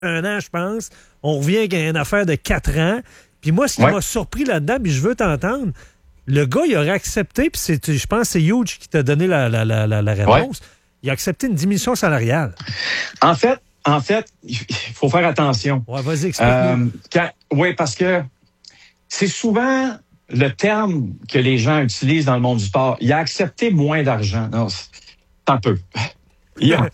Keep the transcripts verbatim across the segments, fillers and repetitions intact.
un an, je pense. On revient avec une affaire de quatre ans. Puis moi, ce qui Ouais. m'a surpris là-dedans, puis je veux t'entendre, le gars, il aurait accepté, puis c'est, je pense que c'est Huge qui t'a donné la, la, la, la, la réponse. Ouais. Il a accepté une diminution salariale. En fait, en fait, il faut faire attention. Ouais, vas-y, explique-nous. Euh, quand, oui, parce que c'est souvent le terme que les gens utilisent dans le monde du sport. Il a accepté moins d'argent. Non, c'est un peu. Il a...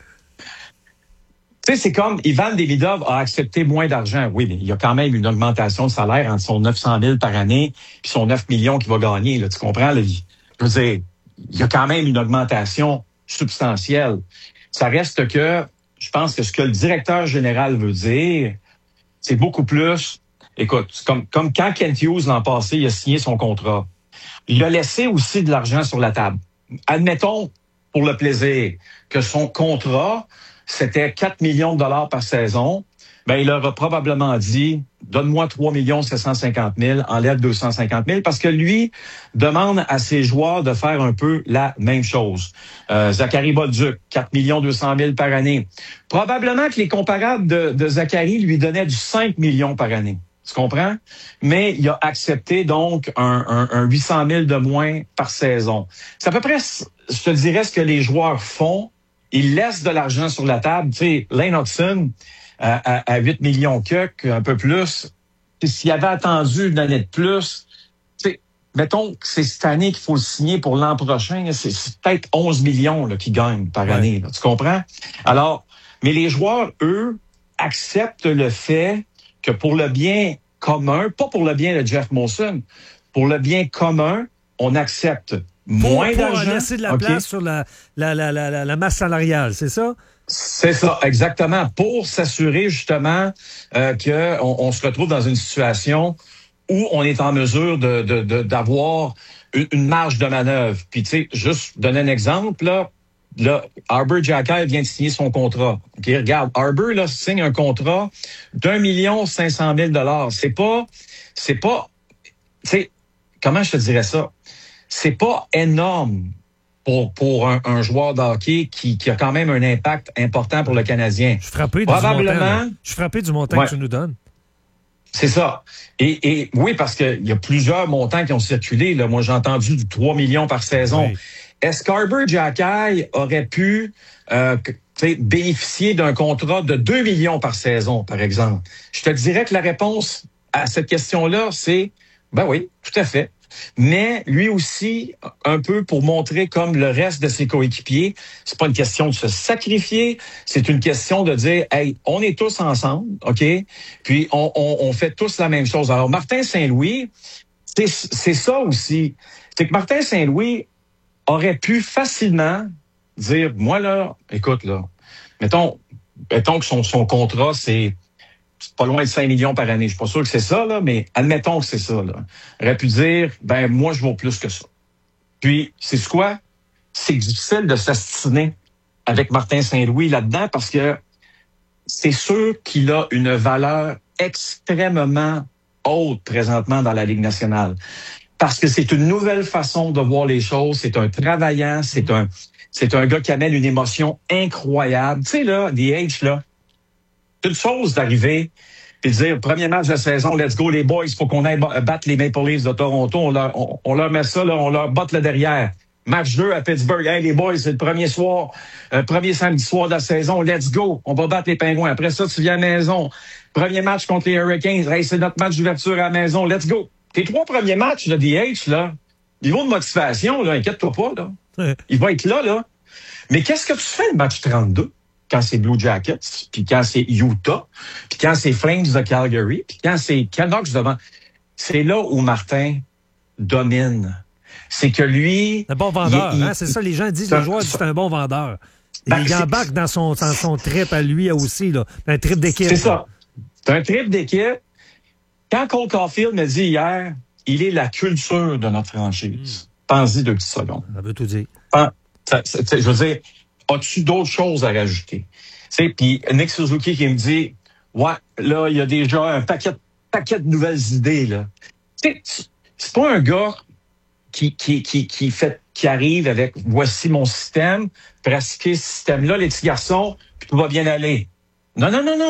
Tu sais, c'est comme Ivan Demidov a accepté moins d'argent. Oui, mais il y a quand même une augmentation de salaire entre son neuf cent mille par année et son neuf millions qu'il va gagner. Là, tu comprends? Là? Je veux dire, il y a quand même une augmentation substantielle. Ça reste que, je pense que ce que le directeur général veut dire, c'est beaucoup plus... Écoute, c'est comme, comme quand Kent Hughes, l'an passé, il a signé son contrat. Il a laissé aussi de l'argent sur la table. Admettons, pour le plaisir, que son contrat, c'était quatre millions de dollars par saison. Ben, il leur a probablement dit, donne-moi trois millions sept cent cinquante mille, enlève deux cent cinquante mille, parce que lui demande à ses joueurs de faire un peu la même chose. Euh, Zachary Bolduc, quatre millions deux cent mille par année. Probablement que les comparables de, de Zachary lui donnaient du cinq millions par année. Tu comprends? Mais il a accepté donc un, un, un huit cent mille de moins par saison. C'est à peu près, je te dirais, ce que les joueurs font. Ils laissent de l'argent sur la table. Tu sais, Lane Hudson, à, à, à huit millions que, un peu plus, s'il avait attendu une année de plus, tu sais, mettons que c'est cette année qu'il faut le signer pour l'an prochain, c'est, c'est peut-être onze millions là, qu'ils gagnent par ouais. année. Là, tu comprends? Alors, mais les joueurs, eux, acceptent le fait que pour le bien commun, pas pour le bien de Jeff Molson, pour le bien commun, on accepte moins pour, pour d'argent. laisser de la okay. place sur la, la, la, la, la masse salariale, c'est ça? C'est ça, exactement. Pour s'assurer justement euh, qu'on on se retrouve dans une situation où on est en mesure de, de, de, d'avoir une, une marge de manœuvre. Puis tu sais, juste donner un exemple, là, Là, Arber Xhekaj vient de signer son contrat. Okay, regarde, Arber là signe un contrat d'un million cinq cent mille dollars. C'est pas, c'est pas, tu sais, comment je te dirais ça? C'est pas énorme pour pour un, un joueur de hockey qui, qui a quand même un impact important pour le Canadien. Je suis frappé du Probablement. montant. Je suis frappé du montant ouais. que tu nous donnes. C'est ça. Et, et oui, parce que il y a plusieurs montants qui ont circulé. Là. Moi, j'ai entendu du trois millions par saison. Oui. Est-ce qu'Arber Xhekaj aurait pu euh, bénéficier d'un contrat de deux millions par saison, par exemple? Je te dirais que la réponse à cette question-là, c'est ben oui, tout à fait. Mais lui aussi, un peu pour montrer comme le reste de ses coéquipiers, c'est pas une question de se sacrifier, c'est une question de dire, hey, on est tous ensemble, OK? Puis on, on, on fait tous la même chose. Alors, Martin Saint-Louis, c'est, c'est ça aussi. C'est que Martin Saint-Louis aurait pu facilement dire, moi là, écoute là, mettons, mettons que son, son contrat, c'est, c'est pas loin de cinq millions par année. Je suis pas sûr que c'est ça, là, mais admettons que c'est ça, là. Il aurait pu dire, ben, moi, je vaux plus que ça. Puis, c'est quoi? C'est difficile de s'astiner avec Martin Saint-Louis là-dedans parce que c'est sûr qu'il a une valeur extrêmement haute présentement dans la Ligue nationale. Parce que c'est une nouvelle façon de voir les choses. C'est un travaillant. C'est un, c'est un gars qui amène une émotion incroyable. Tu sais, là, D H, là, c'est une chose d'arriver et de dire, premier match de la saison, let's go les boys, il faut qu'on aille battre les Maple Leafs de Toronto. On leur, on, on leur met ça, là, on leur botte le derrière. Match deux à Pittsburgh. Hey, les boys, c'est le premier soir, euh, premier samedi soir de la saison. Let's go. On va battre les Pingouins. Après ça, tu viens à la maison. Premier match contre les Hurricanes. Hey, c'est notre match d'ouverture à la maison. Let's go. Tes trois premiers matchs de D H, là, niveau de motivation, là, inquiète-toi pas, là. Ouais. Il va être là, là. Mais qu'est-ce que tu fais le match trente-deux? Quand c'est Blue Jackets, puis quand c'est Utah, puis quand c'est Flames de Calgary, puis quand c'est Canucks devant. C'est là où Martin domine. C'est que lui... Un bon vendeur, il, hein? C'est ça, les gens disent, le joueur dit c'est un bon vendeur. Ben, il embarque dans son, dans son trip à lui aussi, là. Un trip d'équipe. C'est ça. C'est un trip d'équipe. Quand Cole Caulfield me dit hier, il est la culture de notre franchise. Mmh. Pense-y deux petites secondes. Ça veut tout dire. Ça, ça, ça, je veux dire, as-tu d'autres choses à rajouter? Puis Nick Suzuki qui me dit, ouais, là, il y a déjà un paquet, paquet de nouvelles idées, là. T'sais, c'est pas un gars qui, qui, qui, qui fait, qui arrive avec, voici mon système, pratiquer ce système-là, les petits garçons, puis tout va bien aller. Non, non, non, non.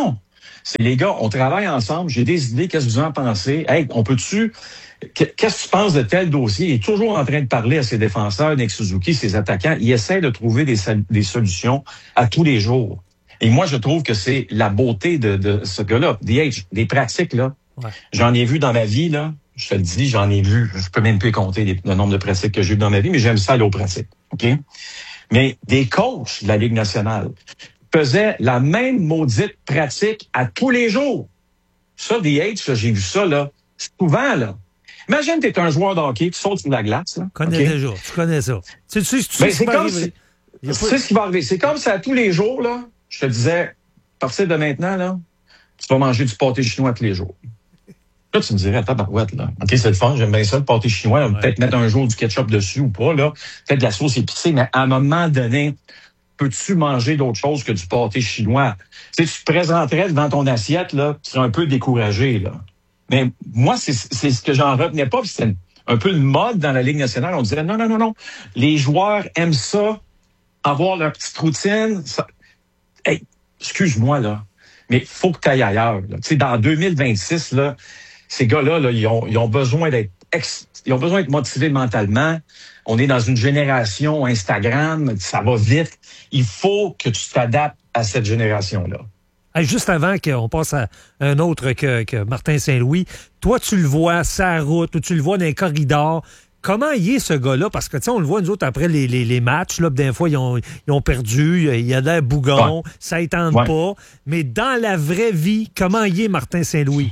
C'est les gars, on travaille ensemble, j'ai des idées, qu'est-ce que vous en pensez? Hey, on peut-tu... Qu'est-ce que tu penses de tel dossier? Il est toujours en train de parler à ses défenseurs, Nick Suzuki, ses attaquants. Il essaie de trouver des, des solutions à tous les jours. Et moi, je trouve que c'est la beauté de, de ce gars-là. The H, des pratiques, là. Ouais. J'en ai vu dans ma vie, là. Je te le dis, j'en ai vu. Je peux même plus compter les, le nombre de pratiques que j'ai eu dans ma vie, mais j'aime ça aller aux pratiques. OK? Mais des coachs de la Ligue nationale faisaient la même maudite pratique à tous les jours. Ça, The H, là, j'ai vu ça, là, souvent, là. Imagine, tu es un joueur de hockey, tu sautes sur la glace. Là. Tu connais okay? déjà, tu connais ça. Tu sais, tu sais, ben, c'est comme c'est, pas... c'est ce qui va arriver. C'est comme ça à tous les jours, là. Je te disais, à partir de maintenant, là, tu vas manger du pâté chinois tous les jours. Là, tu me dirais, tabarouette, là. OK, c'est le fun, j'aime bien ça, le pâté chinois. Ouais. Peut-être mettre un jour du ketchup dessus ou pas, là. Peut-être de la sauce épicée, mais à un moment donné, peux-tu manger d'autre chose que du pâté chinois? Tu sais, tu te présenterais devant ton assiette, là, tu serais un peu découragé, là. Mais moi, c'est, c'est ce que j'en retenais pas, puis c'était un peu une mode dans la Ligue nationale. On disait, non, non, non, non, les joueurs aiment ça, avoir leur petite routine. Ça... Hey, excuse-moi, là, mais faut que tu ailles ailleurs. Tu sais, dans deux mille vingt-six, là, ces gars-là, là, ils ont, ils ont besoin d'être ex... ils ont besoin d'être motivés mentalement. On est dans une génération Instagram, ça va vite. Il faut que tu t'adaptes à cette génération-là. Juste avant qu'on passe à un autre que, que Martin Saint-Louis, toi, tu le vois sa route ou tu le vois dans les corridors. Comment il est, ce gars-là? Parce que, tu sais, on le voit, nous autres, après les, les, les matchs, là, des fois, ils ont, ils ont perdu, il y a l'air bougon, ouais. ça étend ouais. pas. Mais dans la vraie vie, comment il est, Martin Saint-Louis?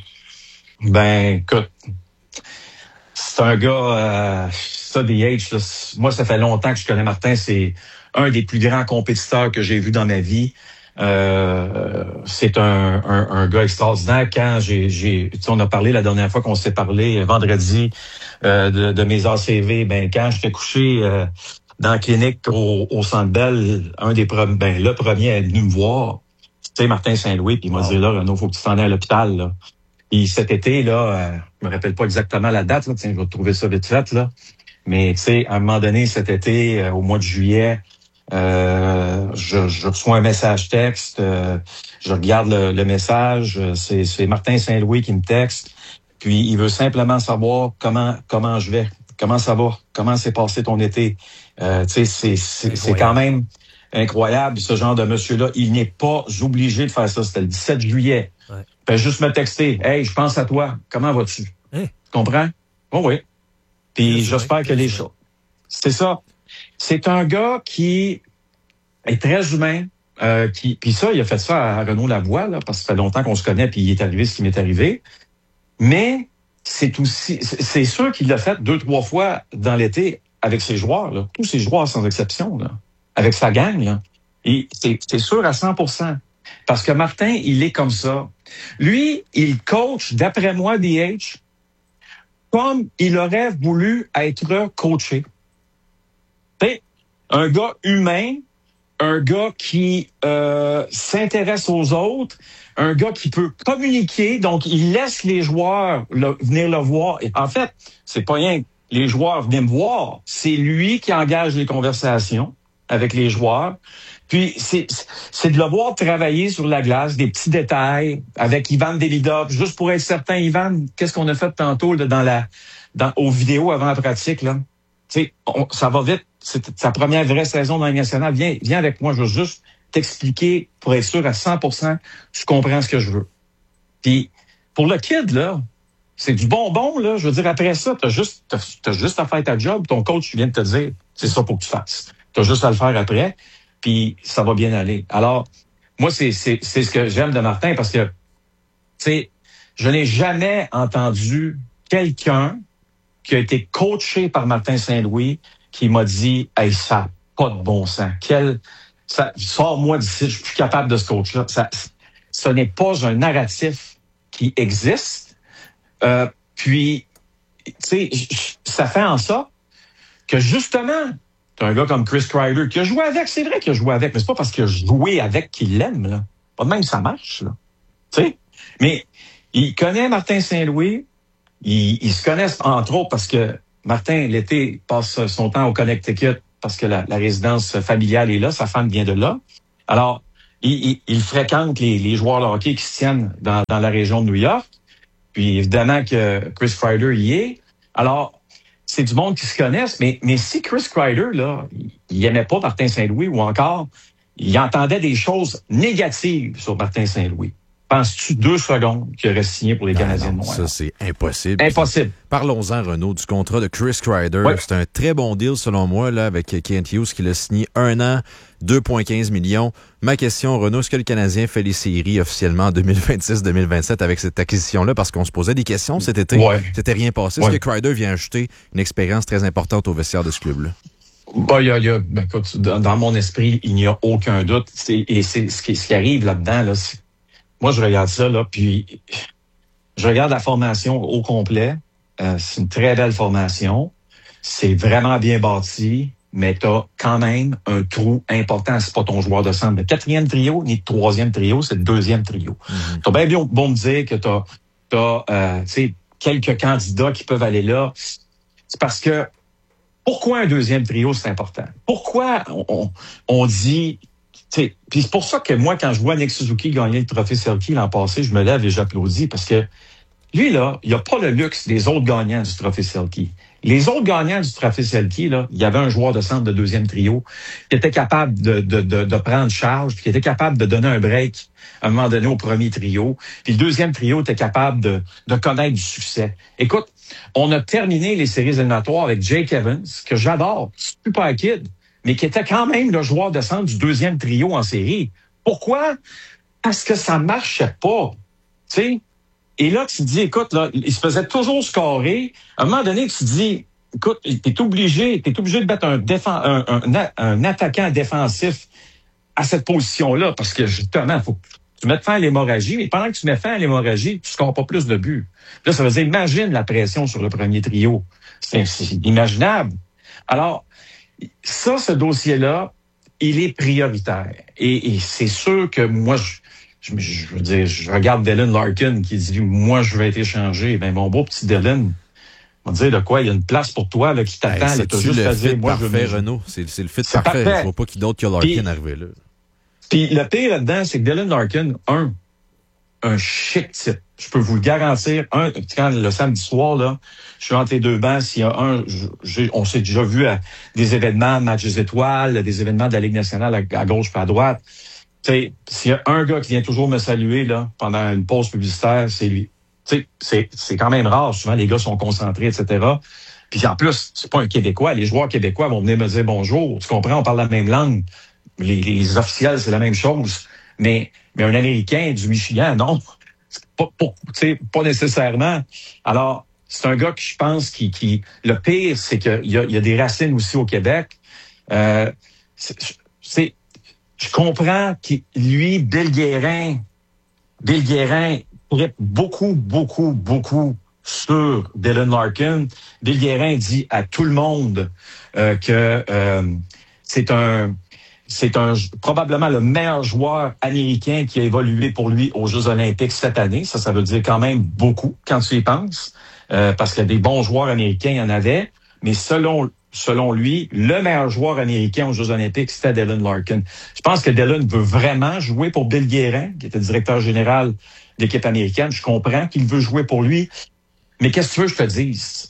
Ben, écoute, c'est un gars, euh, ça, The H, là, moi, ça fait longtemps que je connais Martin. C'est un des plus grands compétiteurs que j'ai vu dans ma vie. Euh, c'est un, un, un gars extraordinaire. Quand j'ai, j'ai, tu sais, on a parlé la dernière fois qu'on s'est parlé vendredi euh, de, de mes A C V. Ben quand j'étais couché euh, dans la clinique au, au Centre Bell, un des premiers, ben le premier est venu me voir. Tu sais, Martin Saint-Louis, puis il m'a wow. dit là, Renaud, faut que tu t'en ailles à l'hôpital. Là. Puis cet été là, euh, je me rappelle pas exactement la date. Là, tiens, je vais trouver ça vite fait là. Mais tu sais, à un moment donné, cet été, euh, au mois de juillet. Euh, je, je reçois un message texte, euh, je regarde le, le message, c'est, c'est Martin Saint-Louis qui me texte, puis il veut simplement savoir comment comment je vais, comment ça va, comment s'est passé ton été. Euh, tu sais, c'est, c'est, c'est quand même incroyable, ce genre de monsieur-là. Il n'est pas obligé de faire ça. C'était le dix-sept juillet. Ouais. Il fait juste me texter. Hey, je pense à toi. Comment vas-tu? Hein? Tu comprends? Oh oui. Puis j'espère que les choses. C'est ça. C'est un gars qui est très humain. Euh, qui, puis ça, il a fait ça à Renaud Lavoie, là, parce que ça fait longtemps qu'on se connaît, puis il est arrivé ce qui m'est arrivé. Mais c'est aussi, c'est sûr qu'il l'a fait deux, trois fois dans l'été avec ses joueurs, là, tous ses joueurs sans exception, là, avec sa gang. Là. Et c'est, c'est sûr à cent pour cent. Parce que Martin, il est comme ça. Lui, il coach, d'après moi, D H, comme il aurait voulu être coaché. T'sais, un gars humain, un gars qui euh, s'intéresse aux autres, un gars qui peut communiquer, donc il laisse les joueurs le, venir le voir. Et en fait, c'est pas rien que les joueurs venaient me voir, c'est lui qui engage les conversations avec les joueurs. Puis c'est, c'est de le voir travailler sur la glace, des petits détails, avec Ivan Delidov, juste pour être certain, Ivan, qu'est-ce qu'on a fait tantôt là, dans la dans aux vidéos avant la pratique, là? Tu sais, ça va vite. C'est sa première vraie saison dans la Ligue nationale. Viens, viens avec moi, je veux juste t'expliquer pour être sûr à cent pour cent tu comprends ce que je veux. Puis pour le kid, là, c'est du bonbon, là. Je veux dire, après ça, t'as juste, t'as, t'as juste à faire ta job. Ton coach vient de te dire, c'est ça pour que tu fasses. T'as juste à le faire après, puis ça va bien aller. Alors, moi, c'est, c'est, c'est ce que j'aime de Martin parce que, tu sais, je n'ai jamais entendu quelqu'un qui a été coaché par Martin Saint-Louis qui m'a dit « Hey, ça n'a pas de bon sens. Quel, ça, sors-moi d'ici, je suis plus capable de ce coach-là. » Ça, ce n'est pas un narratif qui existe. Euh, puis, tu sais, ça fait en sorte que justement, t'as un gars comme Chris Kreider qui a joué avec, c'est vrai qu'il a joué avec, mais c'est pas parce qu'il a joué avec qu'il l'aime, là. Pas de même ça marche, là. Tu sais? Mais il connaît Martin Saint-Louis, ils, ils se connaissent entre autres parce que Martin, l'été, passe son temps au Connecticut parce que la, la résidence familiale est là, sa femme vient de là. Alors, il, il, il fréquente les, les joueurs de hockey qui se tiennent dans, dans la région de New York. Puis évidemment que Chris Kreider y est. Alors, c'est du monde qui se connaissent, mais, mais si Chris Kreider, là, il aimait pas Martin Saint-Louis ou encore, il entendait des choses négatives sur Martin Saint-Louis, penses-tu deux secondes qu'il aurait signé pour les Canadiens de Montréal? Ça, c'est impossible. Impossible. Parlons-en, Renaud, du contrat de Chris Kreider. Ouais. C'est un très bon deal, selon moi, là, avec Kent Hughes, qui l'a signé un an, deux virgule quinze millions. Ma question, Renaud, est-ce que le Canadien fait les séries officiellement en deux mille vingt-six deux mille vingt-sept avec cette acquisition-là? Parce qu'on se posait des questions cet été. Ouais. C'était rien passé. Ouais. Est-ce que Kreider vient ajouter une expérience très importante au vestiaire de ce club-là? Bah, il y a, il y a, ben, écoute, dans, dans mon esprit, il n'y a aucun doute. C'est, et c'est ce qui, ce qui arrive là-dedans, là, c'est, moi, je regarde ça, là, puis je regarde la formation au complet. Euh, c'est une très belle formation. C'est vraiment bien bâti, mais t'as quand même un trou important. C'est pas ton joueur de centre de quatrième trio, ni de troisième trio, c'est le deuxième trio. Mm-hmm. T'as bien bon, bon me dire que t'as, t'as, euh, tu sais, quelques candidats qui peuvent aller là. C'est parce que, pourquoi un deuxième trio, c'est important? Pourquoi on, on, on dit... Puis c'est pour ça que moi, quand je vois Nick Suzuki gagner le trophée Selke l'an passé, je me lève et j'applaudis parce que lui, là, il n'a pas le luxe des autres gagnants du trophée Selke. Les autres gagnants du trophée Selke, là, il y avait un joueur de centre de deuxième trio qui était capable de, de, de, de prendre charge, qui était capable de donner un break à un moment donné au premier trio. Puis le deuxième trio était capable de, de connaître du succès. Écoute, on a terminé les séries éliminatoires avec Jake Evans, que j'adore, super kid, mais qui était quand même le joueur de centre du deuxième trio en série. Pourquoi? Parce que ça marchait pas. Tu sais? Et là, tu te dis, écoute, là, il se faisait toujours scorer. À un moment donné, tu te dis, écoute, t'es obligé, t'es obligé de mettre un, défend, un, un, un attaquant défensif à cette position-là, parce que justement, il faut que tu mettes fin à l'hémorragie, mais pendant que tu mets fin à l'hémorragie, tu scores pas plus de buts. Là, ça veut dire, imagine la pression sur le premier trio. C'est, c'est inimaginable. Alors, ça, ce dossier-là, il est prioritaire. Et, et c'est sûr que moi, je, je, je veux dire, je regarde Dylan Larkin qui dit, moi, je vais être échangé. Ben, mon beau petit Dylan, on va dire de quoi, il y a une place pour toi là, qui t'attend. Hey, c'est juste le à dire, fit moi, parfait, je veux... Renaud. C'est, c'est le fit c'est parfait. parfait. Je vois pas qui d'autre que Larkin puis, arrivé là. Puis le pire là-dedans, c'est que Dylan Larkin, un, un chic type. Je peux vous le garantir. Un, quand le samedi soir, là, je suis entre les deux bancs. S'il y a un, j'ai, on s'est déjà vu à des événements, matchs des étoiles, des événements de la Ligue nationale à, à gauche et à droite. Tu sais, s'il y a un gars qui vient toujours me saluer là pendant une pause publicitaire, c'est lui. Tu sais, c'est, c'est quand même rare. Souvent, les gars sont concentrés, et cetera. Puis en plus, c'est pas un Québécois. Les joueurs québécois vont venir me dire bonjour. Tu comprends, on parle la même langue. Les, les officiels, c'est la même chose. Mais, mais un Américain du Michigan, non. Pas, pas, pas nécessairement. Alors, c'est un gars que je pense qui... qui le pire, c'est qu'il y a, il y a des racines aussi au Québec. Euh, c'est, c'est, je comprends que lui, Bill Guérin, Bill Guérin pourrait beaucoup, beaucoup, beaucoup sur Dylan Larkin. Bill Guérin dit à tout le monde euh, que euh, c'est un... C'est un probablement le meilleur joueur américain qui a évolué pour lui aux Jeux olympiques cette année. Ça, ça veut dire quand même beaucoup quand tu y penses, euh, parce qu'il y a des bons joueurs américains, il y en avait. Mais selon selon lui, le meilleur joueur américain aux Jeux olympiques, c'était Dylan Larkin. Je pense que Dylan veut vraiment jouer pour Bill Guérin, qui était directeur général de l'équipe américaine. Je comprends qu'il veut jouer pour lui. Mais qu'est-ce que tu veux que je te dise?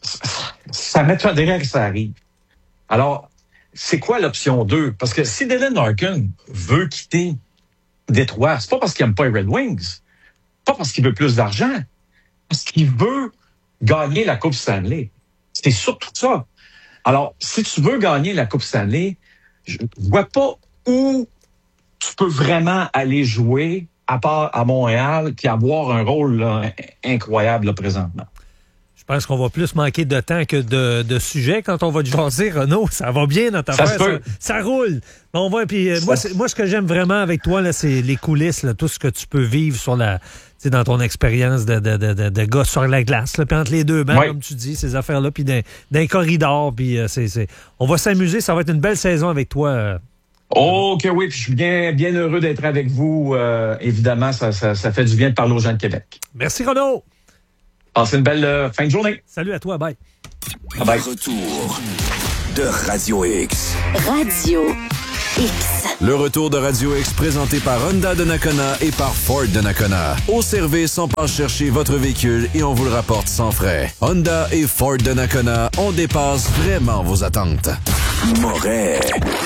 Ça m'étonnerait que ça arrive. Alors, c'est quoi l'option deux? Parce que si Dylan Larkin veut quitter Détroit, c'est pas parce qu'il n'aime pas les Red Wings, pas parce qu'il veut plus d'argent, parce qu'il veut gagner la Coupe Stanley. C'est surtout ça. Alors, si tu veux gagner la Coupe Stanley, je vois pas où tu peux vraiment aller jouer à part à Montréal puis avoir un rôle là, incroyable là, présentement. Je pense qu'on va plus manquer de temps que de, de sujets quand on va te jaser, Renaud. Ça va bien dans ta ça affaire. Ça, ça roule. Bon, on va, puis, euh, moi, moi, ce que j'aime vraiment avec toi, là, c'est les coulisses, là, tout ce que tu peux vivre sur la, dans ton expérience de, de, de, de gars sur la glace, là, puis entre les deux bancs, oui. Comme tu dis, ces affaires-là, puis d'un, d'un corridor. Puis, euh, c'est, c'est, on va s'amuser. Ça va être une belle saison avec toi. Euh, OK, oui. Puis je suis bien, bien heureux d'être avec vous. Euh, évidemment, ça, ça, ça fait du bien de parler aux gens de Québec. Merci, Renaud. Passez une belle euh, fin de journée. Salut à toi, bye. Bye. Retour de Radio X. Radio X. Le retour de Radio X présenté par Honda de Nakona et par Ford de Nakona. Au service, on passe chercher votre véhicule et on vous le rapporte sans frais. Honda et Ford de Nakona, on dépasse vraiment vos attentes. Moret.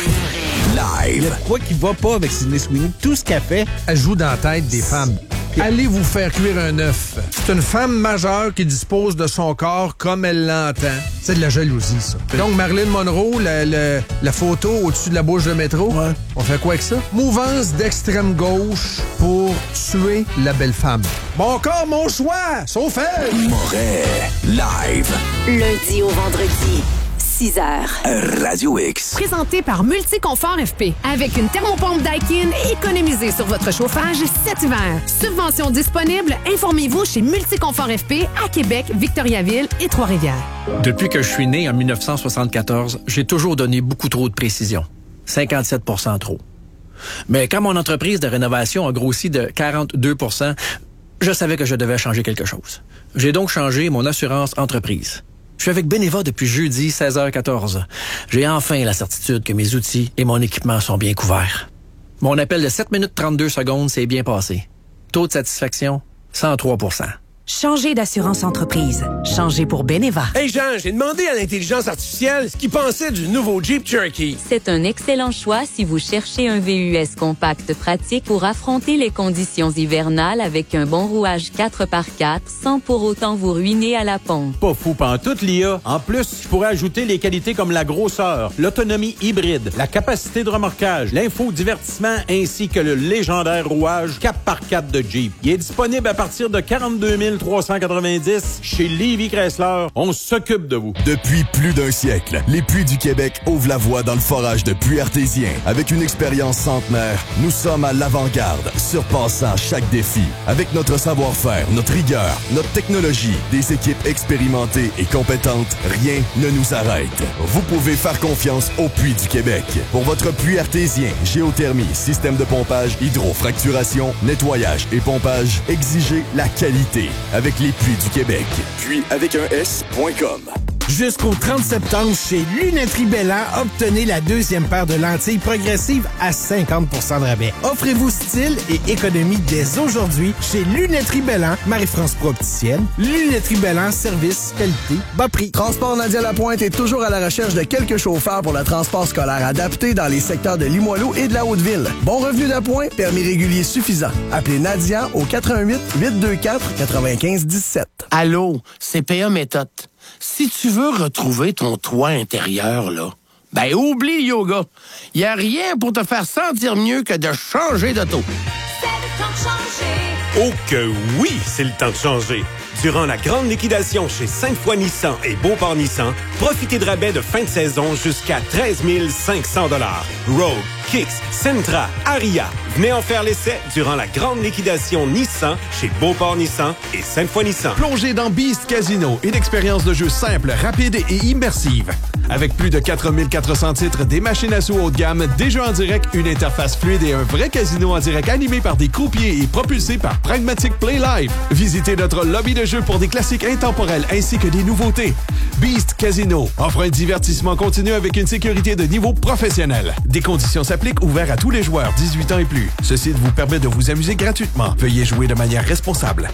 Live. Il y a quoi qui va pas avec Sydney Sweeney? Tout ce qu'elle fait, elle joue dans la tête des femmes. Allez vous faire cuire un œuf. C'est une femme majeure qui dispose de son corps comme elle l'entend. C'est de la jalousie, ça. Donc, Marilyn Monroe, la, la, la photo au-dessus de la bouche de métro, ouais. On fait quoi avec ça? Mouvance d'extrême gauche pour tuer la belle femme. Mon corps, mon choix! Sauf elle! Moret. Live. Lundi au vendredi. six heures. Radio X. Présenté par Multiconfort F P. Avec une thermopompe Daikin, économisez sur votre chauffage cet hiver. Subvention disponible, informez-vous chez Multiconfort F P à Québec, Victoriaville et Trois-Rivières. Depuis que je suis né en dix-neuf cent soixante-quatorze, j'ai toujours donné beaucoup trop de précision. cinquante-sept pour cent trop. Mais quand mon entreprise de rénovation a grossi de quarante-deux pour cent, je savais que je devais changer quelque chose. J'ai donc changé mon assurance entreprise. Je suis avec Beneva depuis jeudi, seize heures quatorze. J'ai enfin la certitude que mes outils et mon équipement sont bien couverts. Mon appel de sept minutes trente-deux secondes s'est bien passé. Taux de satisfaction, cent trois pour cent. Changez d'assurance entreprise. Changez pour Beneva. Hey Jean, j'ai demandé à l'intelligence artificielle ce qu'il pensait du nouveau Jeep Cherokee. C'est un excellent choix si vous cherchez un V U S compact pratique pour affronter les conditions hivernales avec un bon rouage quatre par quatre sans pour autant vous ruiner à la pompe. Pas fou pantoute, l'I A. En plus, je pourrais ajouter les qualités comme la grosseur, l'autonomie hybride, la capacité de remorquage, l'infodivertissement ainsi que le légendaire rouage quatre par quatre de Jeep. Il est disponible à partir de quarante-deux mille trois cent quatre-vingt-dix chez Lévy Chrysler. On s'occupe de vous. Depuis plus d'un siècle, les Puits du Québec ouvrent la voie dans le forage de puits artésiens. Avec une expérience centenaire, nous sommes à l'avant-garde, surpassant chaque défi. Avec notre savoir-faire, notre rigueur, notre technologie, des équipes expérimentées et compétentes, rien ne nous arrête. Vous pouvez faire confiance aux Puits du Québec. Pour votre puits artésien, géothermie, système de pompage, hydrofracturation, nettoyage et pompage, exigez la qualité. Avec les Puits du Québec. Puis avec un S point com. Jusqu'au trente septembre, chez Lunetterie Belland, obtenez la deuxième paire de lentilles progressives à cinquante pour cent de rabais. Offrez-vous style et économie dès aujourd'hui chez Lunetterie Belland, Marie-France Pro-Opticienne. Lunetterie Belland, service, qualité, bas prix. Transport Nadia Lapointe est toujours à la recherche de quelques chauffeurs pour le transport scolaire adapté dans les secteurs de Limoilou et de la Haute-Ville. Bon revenu d'appoint, permis régulier suffisant. Appelez Nadia au quatre un huit, huit deux quatre, neuf cinq un sept. Allô, C P A Méthode. Si tu veux retrouver ton toit intérieur, là, ben oublie le yoga. Il n'y a rien pour te faire sentir mieux que de changer d'auto. C'est le temps de changer. Oh que oui, c'est le temps de changer. Durant la grande liquidation chez Sainte-Foy Nissan et Beauport Nissan, profitez de rabais de fin de saison jusqu'à treize mille cinq cents dollars. Rogue, Kicks, Sentra, Aria. Venez en faire l'essai durant la grande liquidation Nissan chez Beauport Nissan et Sainte-Foy Nissan. Plongez dans Beast Casino, une expérience de jeu simple, rapide et immersive. Avec plus de quatre mille quatre cents titres, des machines à sous haut de gamme, des jeux en direct, une interface fluide et un vrai casino en direct animé par des croupiers et propulsé par Pragmatic Play Live. Visitez notre lobby de jeux pour des classiques intemporels ainsi que des nouveautés. Beast Casino offre un divertissement continu avec une sécurité de niveau professionnel. Des conditions s'appliquent, ouverts à tous les joueurs dix-huit ans et plus. Ce site vous permet de vous amuser gratuitement. Veuillez jouer de manière responsable.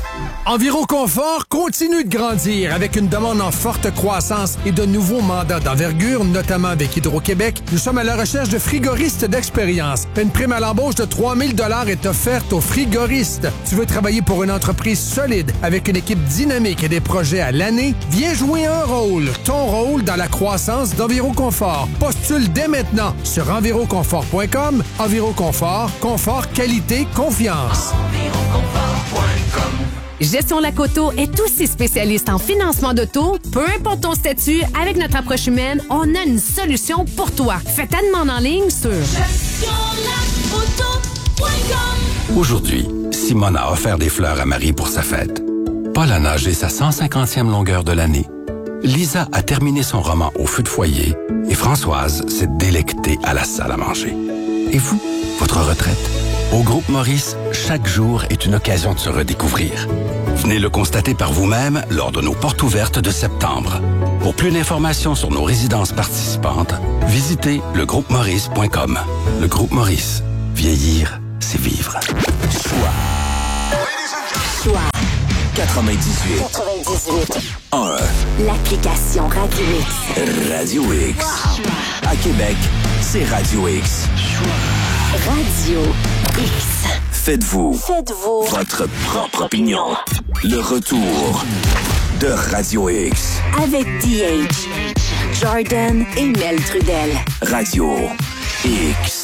Enviroconfort continue de grandir avec une demande en forte croissance et de nouveaux mandats d'envergure, notamment avec Hydro-Québec. Nous sommes à la recherche de frigoristes d'expérience. Une prime à l'embauche de trois mille dollars est offerte aux frigoristes. Tu veux travailler pour une entreprise solide avec une équipe dynamique et des projets à l'année? Viens jouer un rôle, ton rôle dans la croissance d'Enviroconfort. Postule dès maintenant sur enviroconfort point com. Enviroconfort, confort, qualité, confiance. enviroconfort point com. Gestion Lacoto est aussi spécialiste en financement d'auto. Peu importe ton statut, avec notre approche humaine, on a une solution pour toi. Fais ta demande en ligne sur gestion lacoto point com. Aujourd'hui, Simone a offert des fleurs à Marie pour sa fête. Paul a nagé sa cent cinquantième longueur de l'année. Lisa a terminé son roman au feu de foyer et Françoise s'est délectée à la salle à manger. Et vous, votre retraite? Au Groupe Maurice, chaque jour est une occasion de se redécouvrir. Venez le constater par vous-même lors de nos portes ouvertes de septembre. Pour plus d'informations sur nos résidences participantes, visitez le groupe maurice point com. Le groupe Maurice. Vieillir, c'est vivre. Choix quatre-vingt-dix-huit quatre-vingt-dix-huit. un. L'application Radio X. Radio X. À Québec, c'est Radio X. Radio X. Faites-vous. Faites-vous. Votre propre opinion. Le retour de Radio X. Avec D H, Jordan et Mel Trudel. Radio X.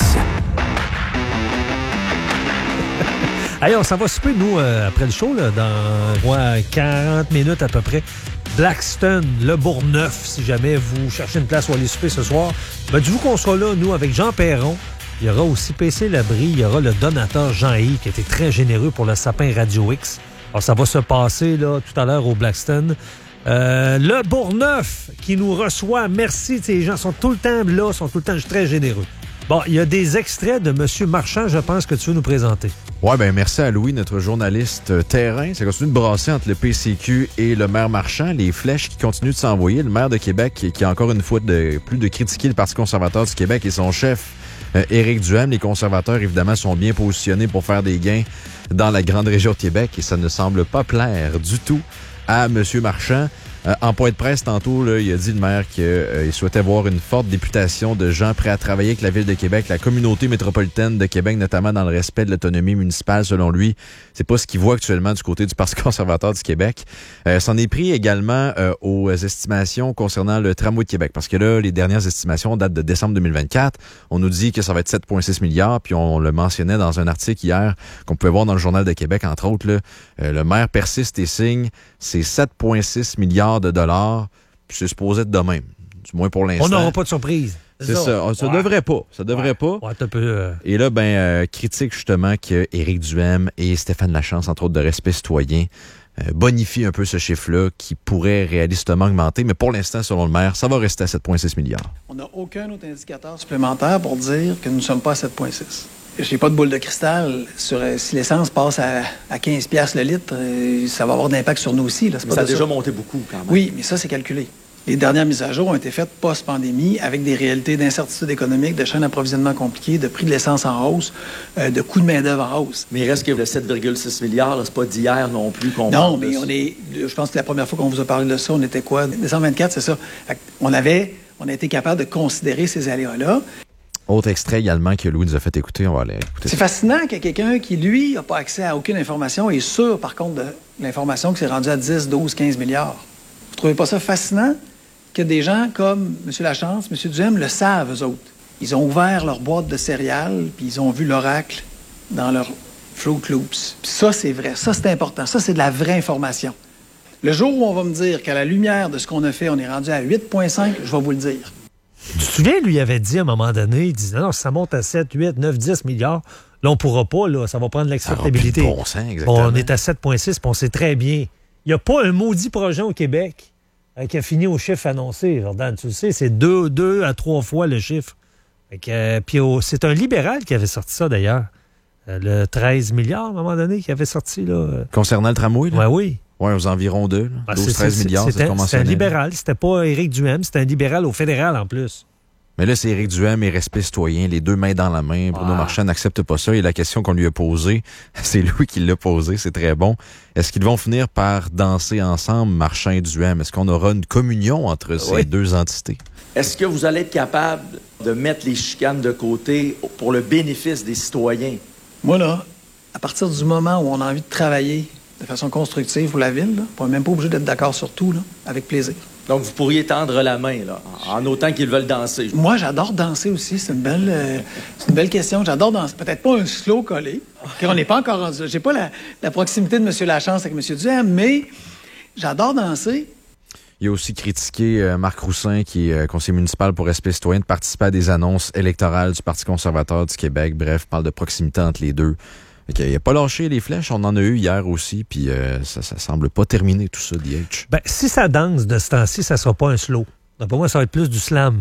Allez, on s'en va souper, nous, euh, après le show, là, dans ouais, quarante minutes à peu près. Blackstone, le Bourgneuf, si jamais vous cherchez une place où aller souper ce soir. Ben, du coup qu'on soit là, nous, avec Jean Perron. Il y aura aussi P C Labrie, il y aura le donateur Jean-Yves qui a été très généreux pour le sapin Radio X. Alors, ça va se passer là tout à l'heure au Blackstone. Euh, le Bourgneuf qui nous reçoit. Merci, ces gens sont tout le temps là, sont tout le temps très généreux. Bon, il y a des extraits de M. Marchand, je pense, que tu veux nous présenter. Oui, bien, merci à Louis, notre journaliste euh, terrain. Ça continue de brasser entre le P C Q et le maire Marchand. Les flèches qui continuent de s'envoyer. Le maire de Québec qui, qui a encore une fois de plus de critiquer le Parti conservateur du Québec et son chef, euh, Éric Duhaime. Les conservateurs, évidemment, sont bien positionnés pour faire des gains dans la grande région de Québec et ça ne semble pas plaire du tout à M. Marchand. Euh, en point de presse, tantôt, là, il a dit, le maire, qu'il euh, souhaitait voir une forte députation de gens prêts à travailler avec la Ville de Québec, la communauté métropolitaine de Québec, notamment dans le respect de l'autonomie municipale, selon lui. C'est pas ce qu'il voit actuellement du côté du Parti conservateur du Québec. Euh, c'en est pris également euh, aux estimations concernant le tramway de Québec, parce que là, les dernières estimations datent de décembre deux mille vingt-quatre. On nous dit que ça va être sept virgule six milliards, puis on le mentionnait dans un article hier qu'on pouvait voir dans le Journal de Québec, entre autres. Là, euh, le maire persiste et signe, c'est sept virgule six milliards de dollars, puis c'est supposé être de même, du moins pour l'instant. On n'aura pas de surprise. C'est ça. Ça, ça ouais. devrait pas. Ça devrait ouais. pas. Ouais, un peu, euh... Et là, ben, euh, critique justement que Éric Duhaime et Stéphane Lachance, entre autres de Respect citoyen, euh, bonifient un peu ce chiffre-là qui pourrait réalistement augmenter. Mais pour l'instant, selon le maire, ça va rester à sept virgule six milliards. On n'a aucun autre indicateur supplémentaire pour dire que nous ne sommes pas à sept virgule six. Je n'ai pas de boule de cristal. Sur, euh, si l'essence passe à, à quinze piastres le litre, euh, ça va avoir d'impact sur nous aussi. Là. Mais ça a déjà ça. monté beaucoup quand même. Oui, mais ça, c'est calculé. Les dernières mises à jour ont été faites post-pandémie avec des réalités d'incertitude économique, de chaînes d'approvisionnement compliquées, de prix de l'essence en hausse, euh, de coûts de main-d'œuvre en hausse. Mais il reste que le sept virgule six milliards, c'est pas d'hier non plus qu'on Non, parle mais de on ça. est. Je pense que la première fois qu'on vous a parlé de ça, on était quoi? décembre vingt-quatre, c'est ça. Fait on avait. On a été capable de considérer ces aléas-là. Autre extrait également que Louis nous a fait écouter. On va aller écouter. C'est fascinant que quelqu'un qui, lui, n'a pas accès à aucune information est sûr, par contre, de l'information qui s'est rendue à dix, douze, quinze milliards. Vous trouvez pas ça fascinant que des gens comme M. Lachance, M. Duhaime le savent, eux autres? Ils ont ouvert leur boîte de céréales, puis ils ont vu l'oracle dans leur Fruit Loops. Puis ça, c'est vrai. Ça, c'est important. Ça, c'est de la vraie information. Le jour où on va me dire qu'à la lumière de ce qu'on a fait, on est rendu à huit virgule cinq, je vais vous le dire. Tu te souviens, lui avait dit à un moment donné, il disait non, si ça monte à sept, huit, neuf, dix milliards, là, on pourra pas, là, ça va prendre l'acceptabilité. Bon sens, exactement. On est à sept virgule six, puis on sait très bien. Il n'y a pas un maudit projet au Québec euh, qui a fini au chiffre annoncé, Jordan. Tu le sais, c'est deux, deux à trois fois le chiffre. Euh, puis oh, c'est un libéral qui avait sorti ça, d'ailleurs. Euh, le treize milliards, à un moment donné, qui avait sorti, là. Concernant le tramway, là? Ouais, oui. Oui, aux environs de Ben, douze à treize milliards, c'était, c'est ce c'était un libéral, c'était pas Éric Duhaime, c'était un libéral au fédéral en plus. Mais là, c'est Éric Duhaime et Respect citoyen, les deux mains dans la main. Bruno ah. Marchand n'accepte pas ça. Et la question qu'on lui a posée, c'est lui qui l'a posée, c'est très bon. Est-ce qu'ils vont finir par danser ensemble, Marchand et Duhaime? Est-ce qu'on aura une communion entre ces oui. deux entités? Est-ce que vous allez être capable de mettre les chicanes de côté pour le bénéfice des citoyens? Moi, là, à partir du moment où on a envie de travailler de façon constructive pour la ville, là, on n'est même pas obligé d'être d'accord sur tout, là, avec plaisir. Donc, vous pourriez tendre la main, là, en autant qu'ils veulent danser. Moi, j'adore danser aussi. C'est une belle, euh, c'est une belle question. J'adore danser. Peut-être pas un slow collé, car on n'est pas encore rendu. J'ai pas la, la proximité de M. Lachance avec M. Duhaime, mais j'adore danser. Il a aussi critiqué euh, Marc Roussin, qui est euh, conseiller municipal pour Respect citoyen, de participer à des annonces électorales du Parti conservateur du Québec. Bref, parle de proximité entre les deux. Il n'a pas lâché les flèches, on en a eu hier aussi, puis euh, ça, ça semble pas terminer tout ça, D H. Ben, si ça danse de ce temps-ci, ça sera pas un slow. Donc, pour moi, ça va être plus du slam.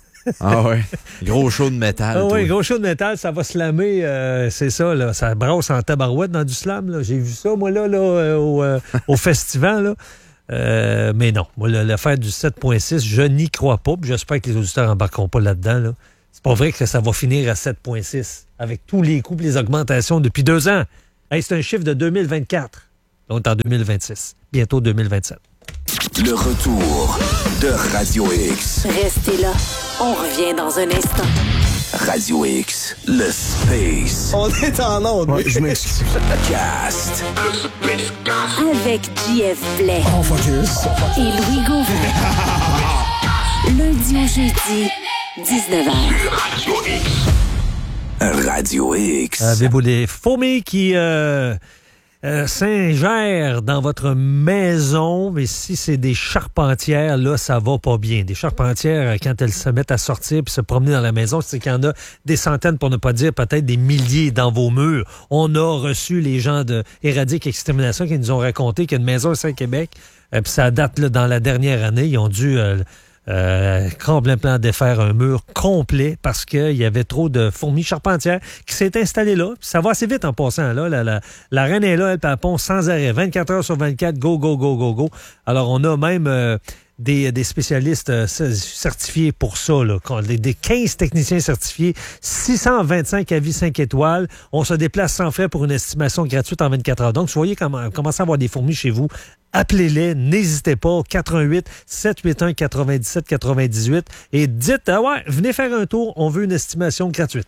Ah ouais, gros show de métal. Ah oui, gros show de métal, ça va slammer, euh, c'est ça, là, ça brasse en tabarouette dans du slam. Là. J'ai vu ça, moi, là, là au, euh, au festival. Là. Euh, mais non, moi, l'affaire du sept virgule six, je n'y crois pas. J'espère que les auditeurs n'embarqueront pas là-dedans. Là. C'est pas vrai que ça va finir à sept virgule six avec tous les coûts et les augmentations depuis deux ans. Hey, c'est un chiffre de deux mille vingt-quatre. On est en deux mille vingt-six. Bientôt deux mille vingt-sept. Le retour de Radio X. Restez là. On revient dans un instant. Radio X, le space. On est en onde. Ouais, je m'excuse. Cast. Avec J F Play. On focus. Et Louis Gauvin. Lundi au jeudi, dix-neuf heures. Radio X. Radio X. Avez-vous des fourmis qui euh, euh, s'ingèrent dans votre maison? Mais si c'est des charpentières, là, ça va pas bien. Des charpentières, quand elles se mettent à sortir puis se promener dans la maison, c'est qu'il y en a des centaines, pour ne pas dire peut-être des milliers dans vos murs. On a reçu les gens de Éradique Extermination qui nous ont raconté qu'il y a une maison à Saint-Québec, euh, puis ça date là, dans la dernière année. Ils ont dû... Euh, Euh, complètement défaire un mur complet parce qu'il y avait trop de fourmis charpentières qui s'est installée là. Puis ça va assez vite en passant. Là. La, la, la reine est là, elle papon sans arrêt. vingt-quatre heures sur vingt-quatre, go, go, go, go, go. Alors, on a même euh, des, des spécialistes euh, certifiés pour ça. Là. Des, des quinze techniciens certifiés, six cent vingt-cinq avis cinq étoiles. On se déplace sans frais pour une estimation gratuite en vingt-quatre heures. Donc, si vous voyez comment, commencer à avoir des fourmis chez vous, appelez-les, n'hésitez pas au quatre un huit, sept huit un, quatre-vingt-dix-sept, quatre-vingt-dix-huit et dites, ah ouais, venez faire un tour, on veut une estimation gratuite.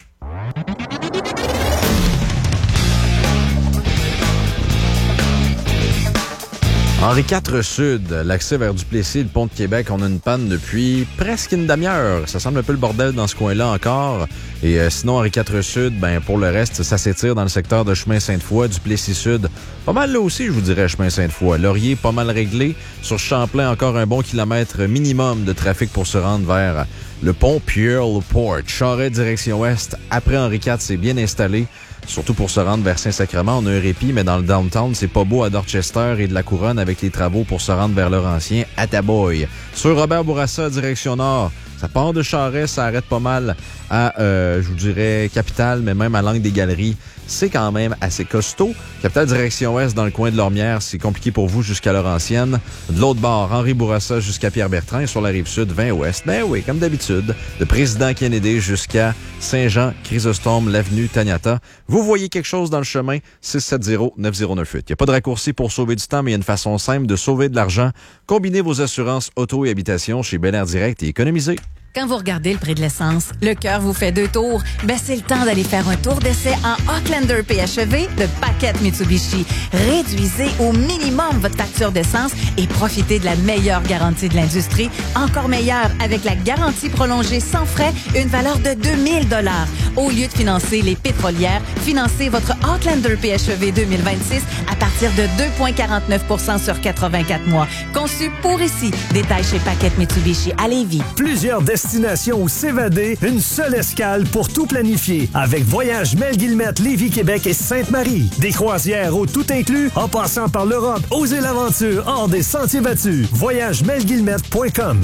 Henri quatre Sud, l'accès vers Duplessis et le pont de Québec, on a une panne depuis presque une demi-heure. Ça semble un peu le bordel dans ce coin-là encore. Et euh, sinon, Henri quatre Sud, ben pour le reste, ça s'étire dans le secteur de Chemin Sainte-Foy, Duplessis Sud. Pas mal là aussi, je vous dirais, Chemin Sainte-Foy. Laurier, pas mal réglé. Sur Champlain, encore un bon kilomètre minimum de trafic pour se rendre vers le pont Pierre-Laporte. Charest, direction ouest. Après Henri quatre, c'est bien installé. Surtout pour se rendre vers Saint-Sacrement, on a un répit, mais dans le downtown, c'est pas beau à Dorchester et de la Couronne avec les travaux pour se rendre vers Laurentien à Taboy. Sur Robert Bourassa, direction nord, ça part de Charest, ça arrête pas mal à, euh, je vous dirais, Capitale, mais même à l'angle des Galeries. C'est quand même assez costaud. Capitale direction ouest, dans le coin de Lormière, c'est compliqué pour vous jusqu'à Laurentienne. De l'autre bord, Henri Bourassa jusqu'à Pierre-Bertrand et sur la rive sud, vingt ouest. Ben oui, comme d'habitude, de Président Kennedy jusqu'à Saint-Jean, Chrysostome, l'avenue Taniata. Vous voyez quelque chose dans le chemin, six sept zéro neuf zéro neuf huit. Il n'y a pas de raccourci pour sauver du temps, mais il y a une façon simple de sauver de l'argent. Combinez vos assurances auto et habitation chez Bel Air Direct et économisez. Quand vous regardez le prix de l'essence, le cœur vous fait deux tours. Ben, c'est le temps d'aller faire un tour d'essai en Outlander P H E V de Paquette Mitsubishi. Réduisez au minimum votre facture d'essence et profitez de la meilleure garantie de l'industrie. Encore meilleure avec la garantie prolongée sans frais, une valeur de deux mille dollars. Au lieu de financer les pétrolières, financez votre Outlander P H E V deux mille vingt-six à partir de deux virgule quarante-neuf pour cent sur quatre-vingt-quatre mois. Conçu pour ici. Détail chez Paquette Mitsubishi à Lévis. Plusieurs destination où s'évader, une seule escale pour tout planifier. Avec Voyage Mel Guillemette, Lévis, Québec et Sainte-Marie. Des croisières au tout inclus, en passant par l'Europe. Osez l'aventure hors des sentiers battus. voyage mel guillemette point com.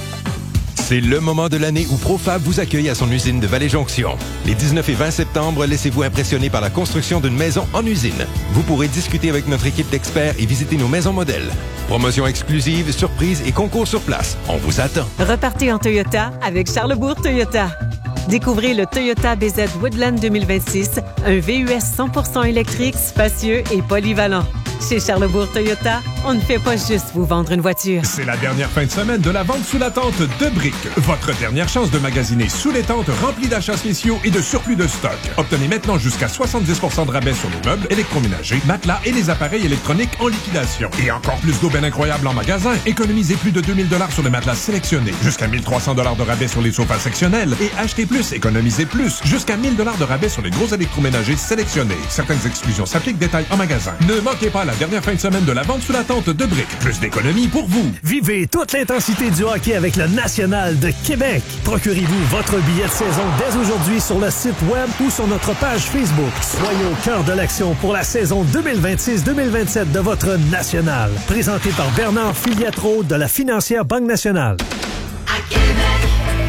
C'est le moment de l'année où Profab vous accueille à son usine de Vallée-Jonction. Les dix-neuf et vingt septembre, laissez-vous impressionner par la construction d'une maison en usine. Vous pourrez discuter avec notre équipe d'experts et visiter nos maisons modèles. Promotions exclusives, surprises et concours sur place. On vous attend. Repartez en Toyota avec Charlesbourg Toyota. Découvrez le Toyota B Z Woodland deux mille vingt-six, un V U S cent pour cent électrique, spacieux et polyvalent. Chez Charlesbourg Toyota, on ne fait pas juste vous vendre une voiture. C'est la dernière fin de semaine de la vente sous la tente de Brick. Votre dernière chance de magasiner sous les tentes remplies d'achats spéciaux et de surplus de stock. Obtenez maintenant jusqu'à soixante-dix pour cent de rabais sur les meubles, électroménagers, matelas et les appareils électroniques en liquidation. Et encore plus d'aubaines incroyables en magasin. Économisez plus de deux mille dollars sur les matelas sélectionnés. Jusqu'à mille trois cents dollars de rabais sur les sofas sectionnels. Et achetez plus, économisez plus. Jusqu'à mille dollars de rabais sur les gros électroménagers sélectionnés. Certaines exclusions s'appliquent, détails en magasin. Ne manquez pas la dernière fin de semaine de la vente sous la tente de Brick. Plus d'économies pour vous. Vivez toute l'intensité du hockey avec le National de Québec. Procurez-vous votre billet de saison dès aujourd'hui sur le site web ou sur notre page Facebook. Soyez au cœur de l'action pour la saison deux mille vingt-six deux mille vingt-sept de votre National. Présenté par Bernard Filiatro de la Financière Banque Nationale. À Québec, un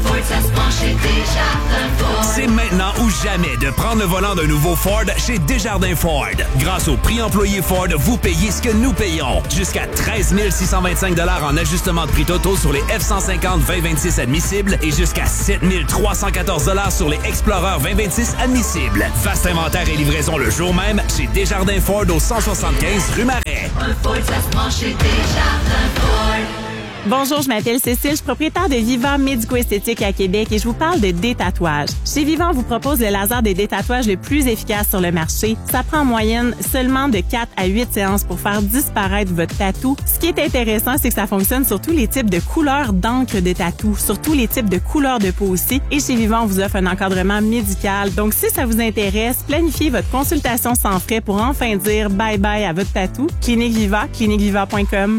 Ford, ça se prend chez Desjardins Ford. C'est maintenant ou jamais de prendre le volant d'un nouveau Ford chez Desjardins Ford. Grâce au prix employé Ford, vous payez ce que nous payons. Jusqu'à treize mille six cent vingt-cinq dollars en ajustement de prix totaux sur les F cent cinquante vingt vingt-six admissibles et jusqu'à sept mille trois cent quatorze dollars sur les Explorer vingt vingt-six admissibles. Vaste inventaire et livraison le jour même chez Desjardins Ford au cent soixante-quinze rue Marais. Un Ford, ça se prend chez Desjardins Ford. Bonjour, je m'appelle Cécile, je suis propriétaire de Vivant Médico-Esthétique à Québec et je vous parle de détatouage. Chez Vivant, on vous propose le laser de détatouage le plus efficace sur le marché. Ça prend en moyenne seulement de quatre à huit séances pour faire disparaître votre tatou. Ce qui est intéressant, c'est que ça fonctionne sur tous les types de couleurs d'encre de tatou, sur tous les types de couleurs de peau aussi. Et chez Vivant, on vous offre un encadrement médical. Donc, si ça vous intéresse, planifiez votre consultation sans frais pour enfin dire bye-bye à votre tatou. Clinique Viva, clinique viva point com.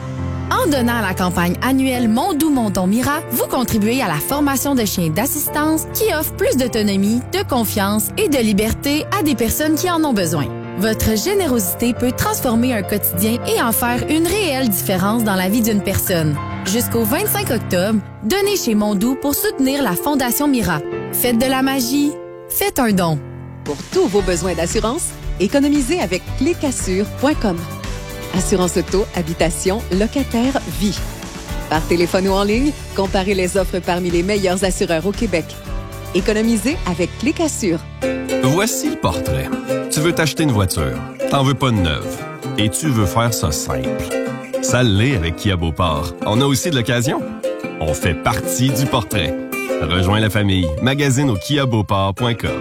En donnant à la campagne annuelle Mon Doux Mon Ton Mira, vous contribuez à la formation de chiens d'assistance qui offrent plus d'autonomie, de confiance et de liberté à des personnes qui en ont besoin. Votre générosité peut transformer un quotidien et en faire une réelle différence dans la vie d'une personne. Jusqu'au vingt-cinq octobre, donnez chez Mon Doux pour soutenir la Fondation Mira. Faites de la magie, faites un don. Pour tous vos besoins d'assurance, économisez avec clic assure point com. Assurance auto, habitation, locataire, vie. Par téléphone ou en ligne, comparez les offres parmi les meilleurs assureurs au Québec. Économisez avec Clic Assure. Voici le portrait. Tu veux t'acheter une voiture, t'en veux pas de neuve, et tu veux faire ça simple. Ça l'est avec Kia Beauport. On a aussi de l'occasion. On fait partie du portrait. Rejoins la famille. Magazine au kia beauport point com.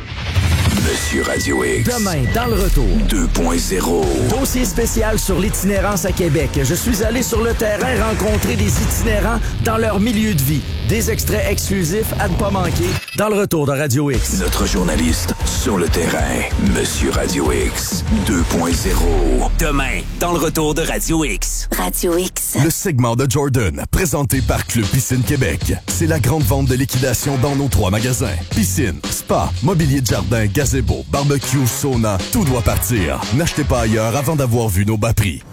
Monsieur Radio X. Demain, dans le retour. deux point zéro. Dossier spécial sur l'itinérance à Québec. Je suis allé sur le terrain rencontrer des itinérants dans leur milieu de vie. Des extraits exclusifs à ne pas manquer dans le retour de Radio X. Notre journaliste sur le terrain, Monsieur Radio X deux point zéro. Demain, dans le retour de Radio X. Radio X. Le segment de Jordan, présenté par Club Piscine Québec. C'est la grande vente de liquidation dans nos trois magasins. Piscine, spa, mobilier de jardin, gazebo, barbecue, sauna, tout doit partir. N'achetez pas ailleurs avant d'avoir vu nos bas prix.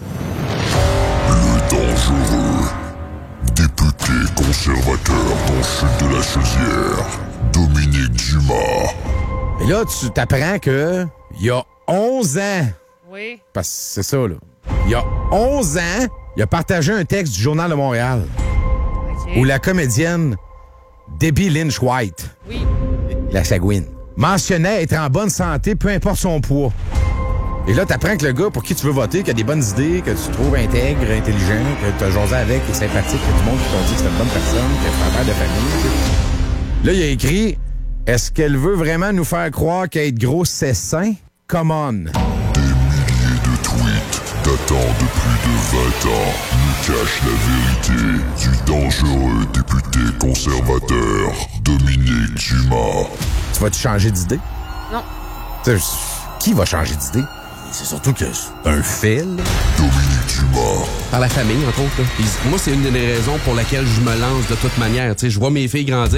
Le dangereux. Député conservateur dans le sud de la Chaudière, Dominique Dumas. Et là, tu t'apprends que il y a onze ans. Oui. Parce que c'est ça, là. Il y a onze ans, il a partagé un texte du Journal de Montréal. Okay. Où la comédienne Debbie Lynch White, oui. la Sagouine, mentionnait être en bonne santé, peu importe son poids. Et là, t'apprends que le gars pour qui tu veux voter, qui a des bonnes idées, que tu trouves intègre, intelligent, que t'as jasé avec, qui est sympathique, que tout le monde qui t'ont dit que c'est une bonne personne, que c'est un père de famille. Là, il a écrit « Est-ce qu'elle veut vraiment nous faire croire qu'être gros, c'est sain? Come on! » Des milliers de tweets datant de plus de vingt ans nous cachent la vérité du dangereux député conservateur Dominique Dumas. Tu vas-te changer d'idée? Non. T'sais, qui va changer d'idée? C'est surtout que c'est un fait, là. Dominique Dumas. Par la famille, entre autres. Là. Puis moi, c'est une des raisons pour laquelle je me lance de toute manière. Tu sais, je vois mes filles grandir.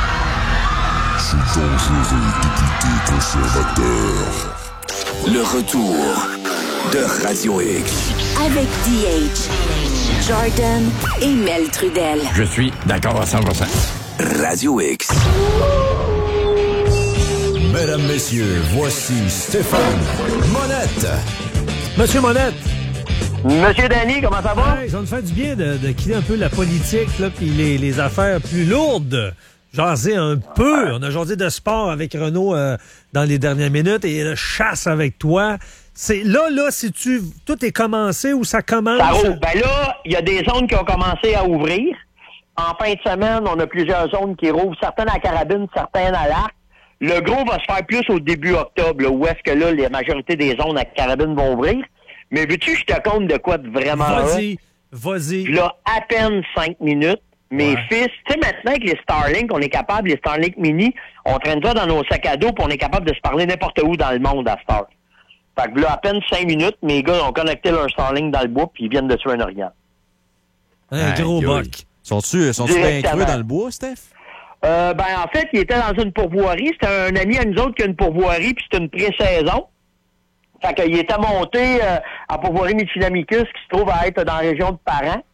Ce dangereux député conservateur. Le retour de Radio X. Avec D H, Jordan et Mel Trudel. Je suis d'accord à cent pour cent. Radio X. Mesdames, messieurs, voici Stéphane Monette. Monsieur Monette. Monsieur Danny, comment ça va? Hey, ça nous fait du bien de, de quitter un peu la politique, là, puis les, les affaires plus lourdes. Jaser un peu. On a jasé de sport avec Renaud euh, dans les dernières minutes et de chasse avec toi. C'est là, là, si tu tout est commencé ou ça commence? Ça roule. Ben là, il y a des zones qui ont commencé à ouvrir. En fin de semaine, on a plusieurs zones qui rouvrent, certaines à Carabine, certaines à l'Arc. Le gros va se faire plus au début octobre, là, où est-ce que là, la majorité des zones à Carabine vont ouvrir. Mais veux-tu que je te compte de quoi de vraiment Vas-y, là? vas-y. Là, à peine cinq minutes. Mes ouais. fils, tu sais, maintenant avec les Starlink, on est capable, les Starlink mini, on traîne ça dans nos sacs à dos puis on est capable de se parler n'importe où dans le monde à Star. Fait que là, à peine cinq minutes, mes gars ont connecté leur Starlink dans le bois puis ils viennent de tuer un orignal. Un gros boc. Sont-tu sont bien creux dans le bois, Steph? Euh, ben, en fait, il était dans une pourvoirie. C'était un ami à nous autres qui a une pourvoirie, puis c'était une pré-saison. Fait qu'il était monté euh, à pourvoirie Michilamikus, qui se trouve à être dans la région de Parent.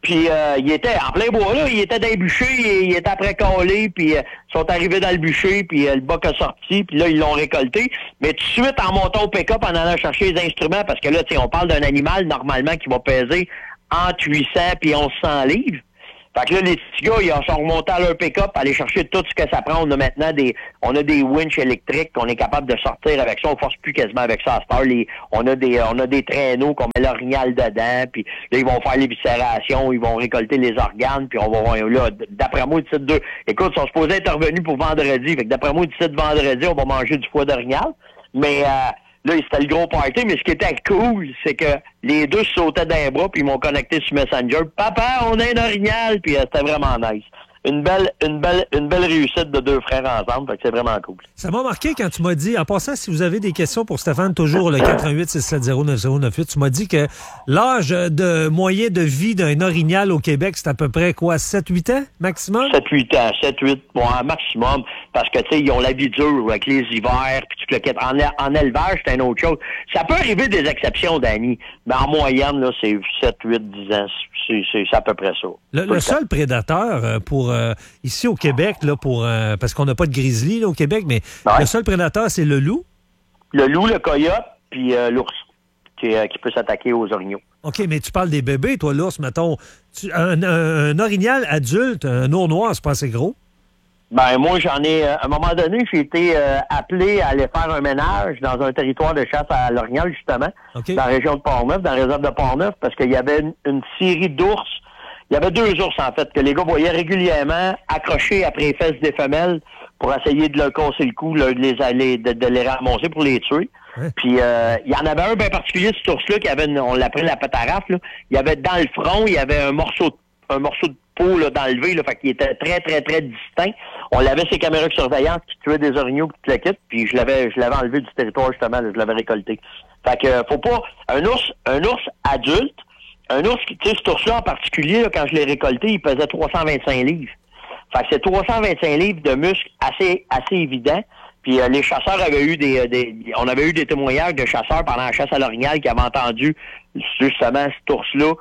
Puis euh, il était en plein bois, là. Il était dans les bûchers, il, il était après calé, puis euh, ils sont arrivés dans le bûcher, puis euh, le bac a sorti, puis là, ils l'ont récolté. Mais tout de suite, en montant au pick-up, en allant chercher les instruments, parce que là, tu sais, on parle d'un animal, normalement, qui va peser entre huit cents puis onze cents livres. Fait que là, les petits gars, ils sont remontés à leur pick-up, aller chercher tout ce que ça prend. On a maintenant des, on a des winches électriques qu'on est capable de sortir avec ça. On force plus quasiment avec ça à cette heure. Les, on a des, on a des traîneaux qu'on met l'orignal dedans, puis là, ils vont faire l'éviscération, ils vont récolter les organes, puis on va voir, là, d'après moi, d'ici deux, écoute, ils sont supposés être revenus pour vendredi. Fait que d'après moi, d'ici vendredi, on va manger du foie d'orignal. Mais, euh, là, c'était le gros party, mais ce qui était cool, c'est que les deux se sautaient d'un bras, puis ils m'ont connecté sur Messenger. Papa, on a un orignal, puis euh, c'était vraiment nice. Une belle, une belle, une belle réussite de deux frères ensemble, fait que c'est vraiment cool. Ça m'a marqué quand tu m'as dit, en passant, si vous avez des questions pour Stéphane, toujours le quatre un huit six sept zéro neuf zéro neuf huit, tu m'as dit que l'âge de moyen de vie d'un orignal au Québec, c'est à peu près quoi, sept huit ans maximum? sept huit ans, sept huit, bon, maximum, parce que, tu sais, ils ont la vie dure avec les hivers, puis tu le quittes. En, en élevage, c'est une autre chose. Ça peut arriver des exceptions, Danny, mais en moyenne, là, c'est sept, huit, dix ans, c'est, c'est, c'est à peu près ça. Le, le seul prédateur pour euh, ici au Québec, là, pour euh, parce qu'on n'a pas de grizzly là, au Québec, mais ouais. Le seul prédateur, c'est le loup? Le loup, le coyote, puis euh, l'ours, qui, euh, qui peut s'attaquer aux orignaux. OK, mais tu parles des bébés, toi, l'ours, mettons. Tu, un, un, un orignal adulte, un ours noir, c'est pas assez gros? Ben moi, j'en ai... À un moment donné, j'ai été euh, appelé à aller faire un ménage dans un territoire de chasse à l'orignal, justement, okay. Dans la région de Port-Neuf, dans la réserve de Port-Neuf, parce qu'il y avait une, une série d'ours. Il y avait deux ours, en fait, que les gars voyaient régulièrement accrochés après les fesses des femelles pour essayer de leur casser le cou, là, de, les, aller, de, de les ramasser pour les tuer. Ouais. Puis, euh, il y en avait un bien particulier, cet ours-là, qui avait, une, on l'appelait la pataraffe, là. Il y avait dans le front, il y avait un morceau de, un morceau de peau, là, d'enlever, là, fait qu'il était très, très, très distinct. On l'avait ses caméras de surveillance qui tuaient des orignaux qui te le quittent, puis je l'avais, je l'avais enlevé du territoire, justement, là, je l'avais récolté. Fait que, faut pas, un ours, un ours adulte, un ours, tu sais, cet ours-là en particulier, là, quand je l'ai récolté, il pesait trois cent vingt-cinq livres. Fait que c'est trois cent vingt-cinq livres de muscles assez, assez évidents. Puis euh, les chasseurs avaient eu des, des, on avait eu des témoignages de chasseurs pendant la chasse à l'orignal qui avaient entendu justement cet ours-là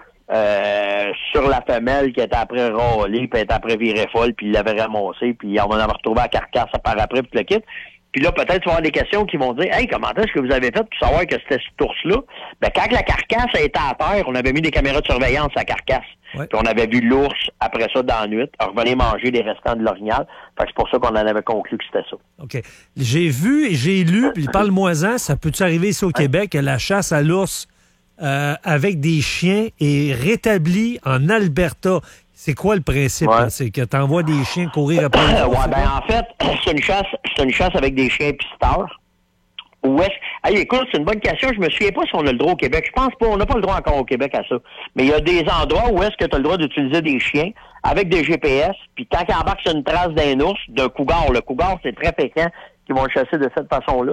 euh, sur la femelle qui était après râler, puis était après virer folle, puis il l'avait ramassé, puis on en avait retrouvé à carcasse par après, puis le kit. Puis là, peut-être, tu vas avoir des questions qui vont dire « Hey, comment est-ce que vous avez fait pour savoir que c'était cet ours-là? » Ben, quand la carcasse était à terre, on avait mis des caméras de surveillance à la carcasse. Ouais. Puis on avait vu l'ours, après ça, dans la nuit, revenir manger les restants de l'orignal. Fait que c'est pour ça qu'on en avait conclu que c'était ça. OK. J'ai vu et j'ai lu, puis parle-moi-en, ça peut-tu arriver ici au Québec, que la chasse à l'ours euh, avec des chiens est rétablie en Alberta? C'est quoi le principe? Ouais. C'est que tu envoies des chiens courir après les ouais, ben en fait, c'est une chasse, c'est une chasse avec des chiens pisteurs. Où est-ce... Hey, écoute, c'est une bonne question. Je me souviens pas si on a le droit au Québec. Je pense pas. On n'a pas le droit encore au Québec à ça. Mais il y a des endroits où est-ce que tu as le droit d'utiliser des chiens avec des G P S. Puis quand ils embarquent sur une trace d'un ours, d'un cougar, le cougar, c'est très fréquent qu'ils vont le chasser de cette façon-là.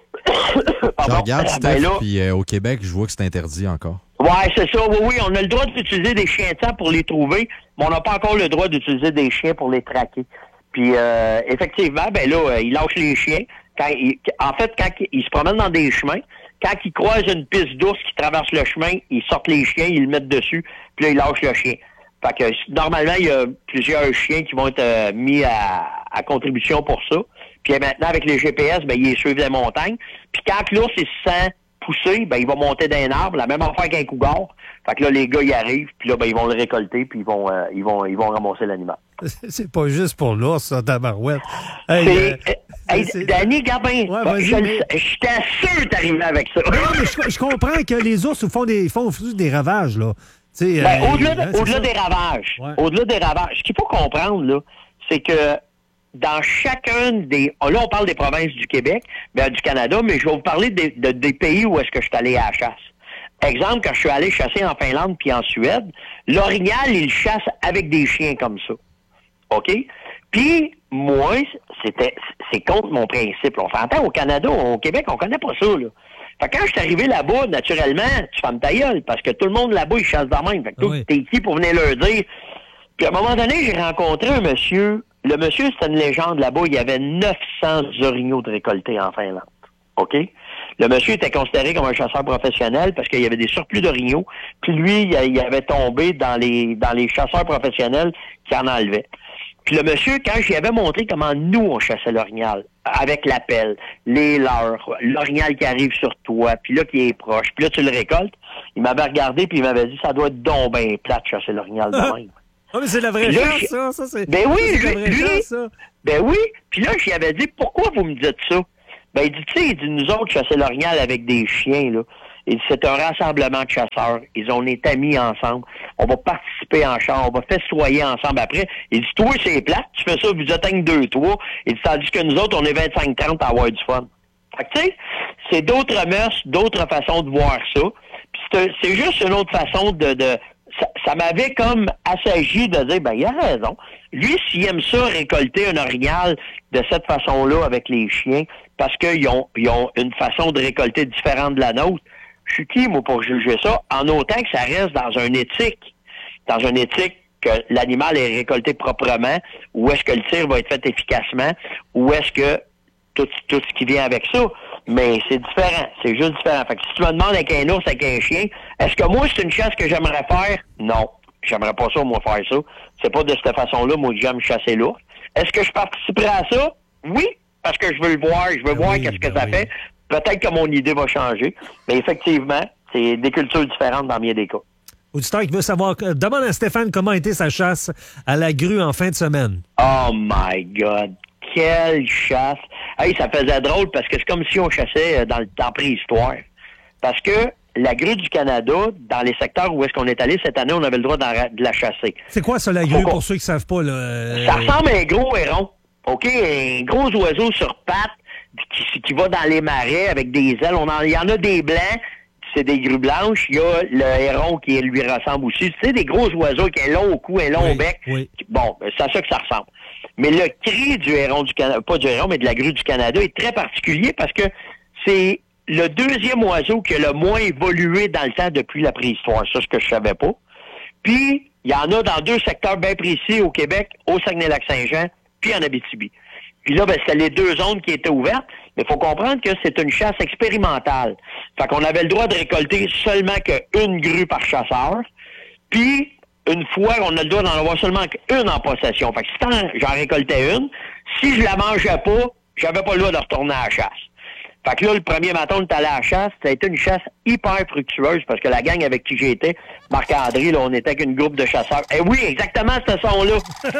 Je regarde, Steph, ben là, puis euh, au Québec, je vois que c'est interdit encore. Ouais, c'est ça. Oui, oui, on a le droit d'utiliser des chiens de sang pour les trouver, mais on n'a pas encore le droit d'utiliser des chiens pour les traquer. Puis, euh, effectivement, ben là, ils lâchent les chiens. Quand ils, en fait, quand ils se promènent dans des chemins, quand ils croisent une piste d'ours qui traverse le chemin, ils sortent les chiens, ils le mettent dessus, puis là, ils lâchent le chien. Fait que, normalement, il y a plusieurs chiens qui vont être euh, mis à, à contribution pour ça. Puis maintenant, avec les G P S, ben, ils suivent les montagnes. Puis quand l'ours, il se sent poussé, ben, il va monter d'un arbre, la même affaire qu'un cougar. Fait que là, les gars, ils arrivent, puis là, ben, ils vont le récolter, puis ils vont, euh, ils vont, ils vont ramasser l'animal. C'est pas juste pour l'ours, ça, tabarouette. Hey, c'est, euh, hey, c'est... Danny Gabin, ouais, ben, je, mais... j'étais sûr d'arriver avec ça. Non, mais je, je comprends que les ours font des, font des ravages, là. Ben, euh, au-delà de, hein, au-delà des ravages, ouais. au-delà des ravages, ce qu'il faut comprendre, là, c'est que dans chacun des... Là, on parle des provinces du Québec, ben, du Canada, mais je vais vous parler des, de, des pays où est-ce que je suis allé à la chasse. Exemple, quand je suis allé chasser en Finlande puis en Suède, l'orignal, il chasse avec des chiens comme ça. OK? Puis, moi, c'était, c'est contre mon principe. On s'entend au Canada, au Québec, on connaît pas ça, là. Fait que quand je suis arrivé là-bas, naturellement, tu fermes ta gueule, parce que tout le monde là-bas, il chasse de même. Fait que oui. T'es qui pour venir leur dire? Puis à un moment donné, j'ai rencontré un monsieur. Le monsieur, c'était une légende là-bas. Il y avait neuf cents orignaux de récoltés en Finlande. OK? Le monsieur était considéré comme un chasseur professionnel parce qu'il y avait des surplus d'orignaux, puis lui, il, il avait tombé dans les dans les chasseurs professionnels qui en enlevaient. Puis le monsieur, quand j'y avais montré comment nous, on chassait l'orignal, avec la pelle, les leurres, l'orignal qui arrive sur toi, puis là, qui est proche, puis là, tu le récoltes, il m'avait regardé, puis il m'avait dit, ça doit être donc bien plate de chasser l'orignal de même. Ah, mais c'est la vraie chasse, ça, ça, c'est... Ben oui, c'est la vraie lui, chasse, ça. Ben oui, puis là, j'y avais dit, pourquoi vous me dites ça? Ben, il dit, tu sais, il dit, nous autres, chasser l'orignal avec des chiens, là. Il dit, c'est un rassemblement de chasseurs. Ils ont été amis ensemble. On va participer en char. On va festoyer ensemble après. Il dit, toi, c'est plate. Tu fais ça, vous atteignez deux, trois. Il dit, tandis que nous autres, on est vingt-cinq trente à avoir du fun. Fait que, tu sais, c'est d'autres mœurs, d'autres façons de voir ça. Puis c'est, c'est juste une autre façon de... de ça, ça m'avait comme assagi de dire, ben, il a raison. Lui, s'il aime ça, récolter un orignal de cette façon-là avec les chiens, parce qu'ils ont, ils ont une façon de récolter différente de la nôtre, je suis qui, moi, pour juger ça, en autant que ça reste dans une éthique, dans une éthique que l'animal est récolté proprement, ou est-ce que le tir va être fait efficacement, ou est-ce que tout, tout ce qui vient avec ça. Mais c'est différent, c'est juste différent. Fait que si tu me demandes avec un ours, avec un chien, est-ce que moi, c'est une chasse que j'aimerais faire? Non. J'aimerais pas ça, moi, faire ça. C'est pas de cette façon-là, moi, que j'aime chasser l'ours. Est-ce que je participerai à ça? Oui, parce que je veux le voir, je veux ben voir oui, qu'est-ce que ben ça oui. fait. Peut-être que mon idée va changer, mais effectivement, c'est des cultures différentes dans bien des cas. Auditeur qui veut savoir, demande à Stéphane comment a été sa chasse à la grue en fin de semaine. Oh my God! Quelle chasse! Hey, ça faisait drôle parce que c'est comme si on chassait dans le temps préhistoire. Parce que la grue du Canada, dans les secteurs où est-ce qu'on est allé cette année, on avait le droit de la chasser. C'est quoi ça, la grue, pour ceux qui ne savent pas? Là? Ça ressemble à un gros héron. OK? Un gros oiseau sur pattes qui, qui va dans les marais avec des ailes. On en, il y en a des blancs, c'est des grues blanches. Il y a le héron qui lui ressemble aussi. Tu sais, des gros oiseaux qui ont un long cou, un long oui, bec. Oui. Bon, c'est à ça que ça ressemble. Mais le cri du héron du Canada, pas du héron, mais de la grue du Canada est très particulier parce que c'est le deuxième oiseau qui a le moins évolué dans le temps depuis la préhistoire. Ça, ce que je savais pas. Puis, il y en a dans deux secteurs bien précis au Québec, au Saguenay-Lac-Saint-Jean, puis en Abitibi. Puis là, ben, c'était les deux zones qui étaient ouvertes. Mais il faut comprendre que c'est une chasse expérimentale. Fait qu'on avait le droit de récolter seulement qu'une grue par chasseur. Puis, une fois, on a le droit d'en avoir seulement qu'une en possession. Fait que si tant, j'en récoltais une, si je la mangeais pas, j'avais pas le droit de retourner à la chasse. Fait que là, le premier matin, on est allé à la chasse. Ça a été une chasse hyper fructueuse parce que la gang avec qui j'étais, Marc-André, là, on était avec une groupe de chasseurs. Eh oui, exactement ce son-là.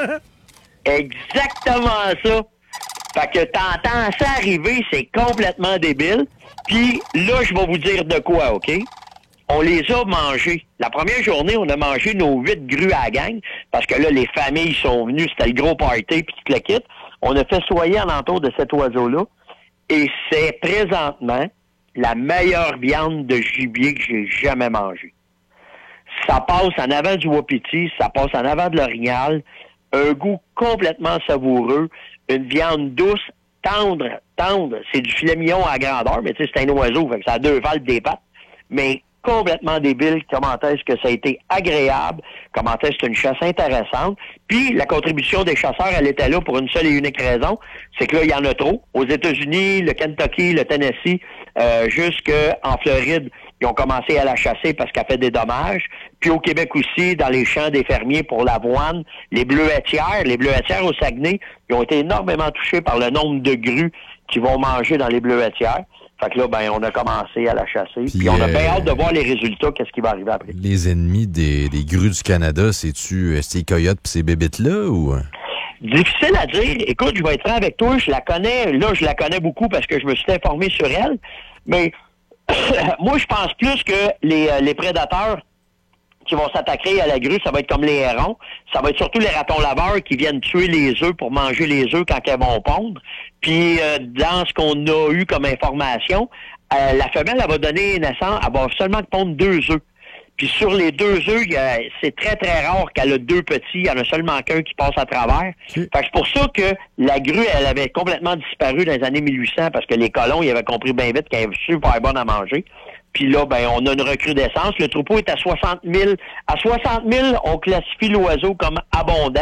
Exactement ça. Fait que t'entends ça arriver, c'est complètement débile. Puis là, je vais vous dire de quoi, OK? On les a mangés. La première journée, on a mangé nos huit grues à la gang, parce que là, les familles sont venues, c'était le gros party, puis tout le kit. On a fait soyer en entour de cet oiseau-là, et c'est présentement la meilleure viande de gibier que j'ai jamais mangée. Ça passe en avant du wapiti, ça passe en avant de l'orignal, un goût complètement savoureux, une viande douce, tendre, tendre, c'est du filet mignon à grandeur, mais tu sais, c'est un oiseau, fait que ça a deux valves des pattes, mais complètement débile, comment est-ce que ça a été agréable, comment est-ce que c'est une chasse intéressante. Puis, la contribution des chasseurs, elle était là pour une seule et unique raison, c'est que là, il y en a trop. Aux États-Unis, le Kentucky, le Tennessee, euh, jusqu'en Floride, ils ont commencé à la chasser parce qu'elle fait des dommages. Puis au Québec aussi, dans les champs des fermiers pour l'avoine, les bleuetières, les bleuetières au Saguenay, ils ont été énormément touchés par le nombre de grues qui vont manger dans les bleuetières. Fait que là, ben, on a commencé à la chasser. Puis, puis on a bien euh, hâte de voir les résultats, qu'est-ce qui va arriver après. Les ennemis des, des grues du Canada, c'est-tu ces coyotes pis ces bébites-là ou? Difficile à dire. Écoute, je vais être franc avec toi, je la connais, là, je la connais beaucoup parce que je me suis informé sur elle. Mais moi, je pense plus que les, les prédateurs qui vont s'attaquer à la grue, ça va être comme les hérons. Ça va être surtout les ratons laveurs qui viennent tuer les œufs pour manger les œufs quand elles vont pondre. Puis, euh, dans ce qu'on a eu comme information, euh, la femelle, elle va donner naissance, elle va seulement pondre deux œufs. Puis sur les deux œufs, il y a, c'est très, très rare qu'elle a deux petits. Il y en a seulement qu'un qui passe à travers. Fait que c'est pour ça que la grue, elle avait complètement disparu dans les années mille huit cents parce que les colons, ils avaient compris bien vite qu'elle était super bonne à manger. Puis là, ben, on a une recrudescence. Le troupeau est à soixante mille. À soixante mille, on classifie l'oiseau comme abondant.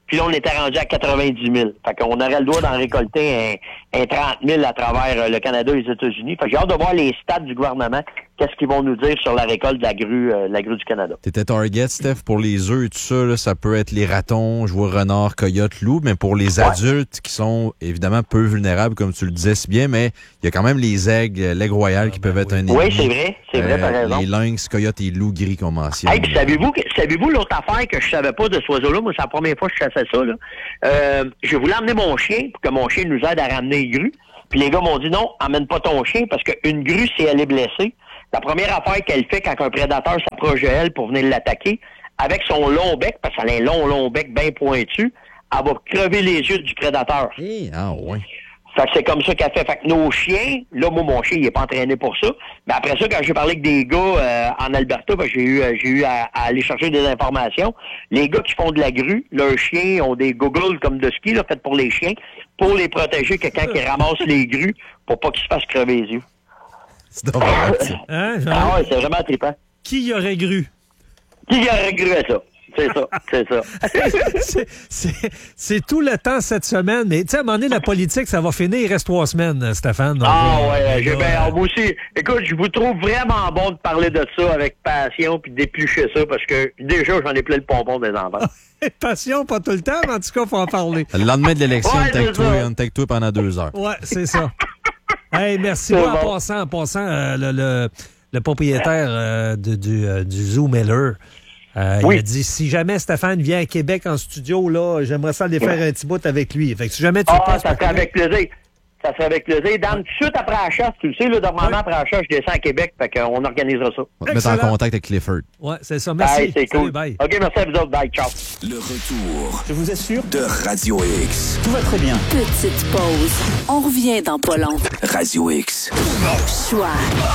Puis là, on était rendu à quatre-vingt-dix mille. Fait qu'on aurait le droit d'en récolter un, un trente mille à travers le Canada et les États-Unis. Fait que j'ai hâte de voir les stats du gouvernement. Qu'est-ce qu'ils vont nous dire sur la récolte de la grue, euh, la grue du Canada. T'étais target, Steph, pour les œufs et tout ça, là, ça peut être les ratons, je vois renard, coyote, loup, mais pour les ouais. adultes qui sont évidemment peu vulnérables, comme tu le disais si bien, mais il y a quand même les aigles, l'aigle royal qui peuvent être un ennemi. Oui, c'est vrai, c'est vrai, euh, t'as raison. Les lynx, coyotes et loups gris qu'on mentionne. Hey, puis savez-vous, savez-vous l'autre affaire que je savais pas de ce oiseau-là? Moi, c'est la première fois que je chassais ça, là. Euh, je voulais emmener mon chien pour que mon chien nous aide à ramener les grues. Puis les gars m'ont dit non, emmène pas ton chien parce qu'une grue, si elle est blessée, la première affaire qu'elle fait quand un prédateur s'approche de elle pour venir l'attaquer, avec son long bec, parce qu'elle a un long, long bec bien pointu, elle va crever les yeux du prédateur. Hey, ah ouais. Fait que c'est comme ça qu'elle fait. Fait que nos chiens, là, moi, mon chien, il est pas entraîné pour ça. Mais après ça, quand j'ai parlé avec des gars euh, en Alberta, ben, j'ai eu, euh, j'ai eu à, à aller chercher des informations. Les gars qui font de la grue, leurs chiens ont des goggles comme de ski, là, faites pour les chiens, pour les protéger que quand ils ramassent les grues, pour pas qu'ils se fassent crever les yeux. C'est drôle. Hein, ah ouais, c'est vraiment trippant. Qui y aurait cru? Qui y aurait cru à ça? C'est ça, c'est ça. c'est, c'est, c'est tout le temps cette semaine. Mais tu sais, à un moment donné, la politique, ça va finir. Il reste trois semaines, Stéphane. Donc, ah euh, ouais, j'ai bien moi aussi. Écoute, je vous trouve vraiment bon de parler de ça avec passion puis d'éplucher ça parce que déjà, j'en ai plein le pompon des enfants. Passion, pas tout le temps, mais en tout cas, il faut en parler. Le lendemain de l'élection, ouais, on take toi pendant deux heures. Ouais, c'est ça. Hey, merci beaucoup. En passant, en passant euh, le, le, le propriétaire euh, de, du, euh, du Zoo Miller, euh, oui. il a dit, si jamais Stéphane vient à Québec en studio, là, j'aimerais ça aller faire un petit bout avec lui. Fait que si jamais tu ah, passes ça serait avec plaisir. Ça serait avec plaisir. Dan, tout de suite après la chasse, tu le sais, là, normalement, oui. après la chasse, je descends à Québec, fait qu'on organisera ça. On va te mettre en contact avec Clifford. Ouais, c'est ça. Merci. Hey, c'est cool. Salut, bye. OK, merci à vous autres. Bye, ciao. Le retour. Je vous assure. De Radio X. Tout va très bien. Petite pause. On revient dans pas long. Radio X. Choix.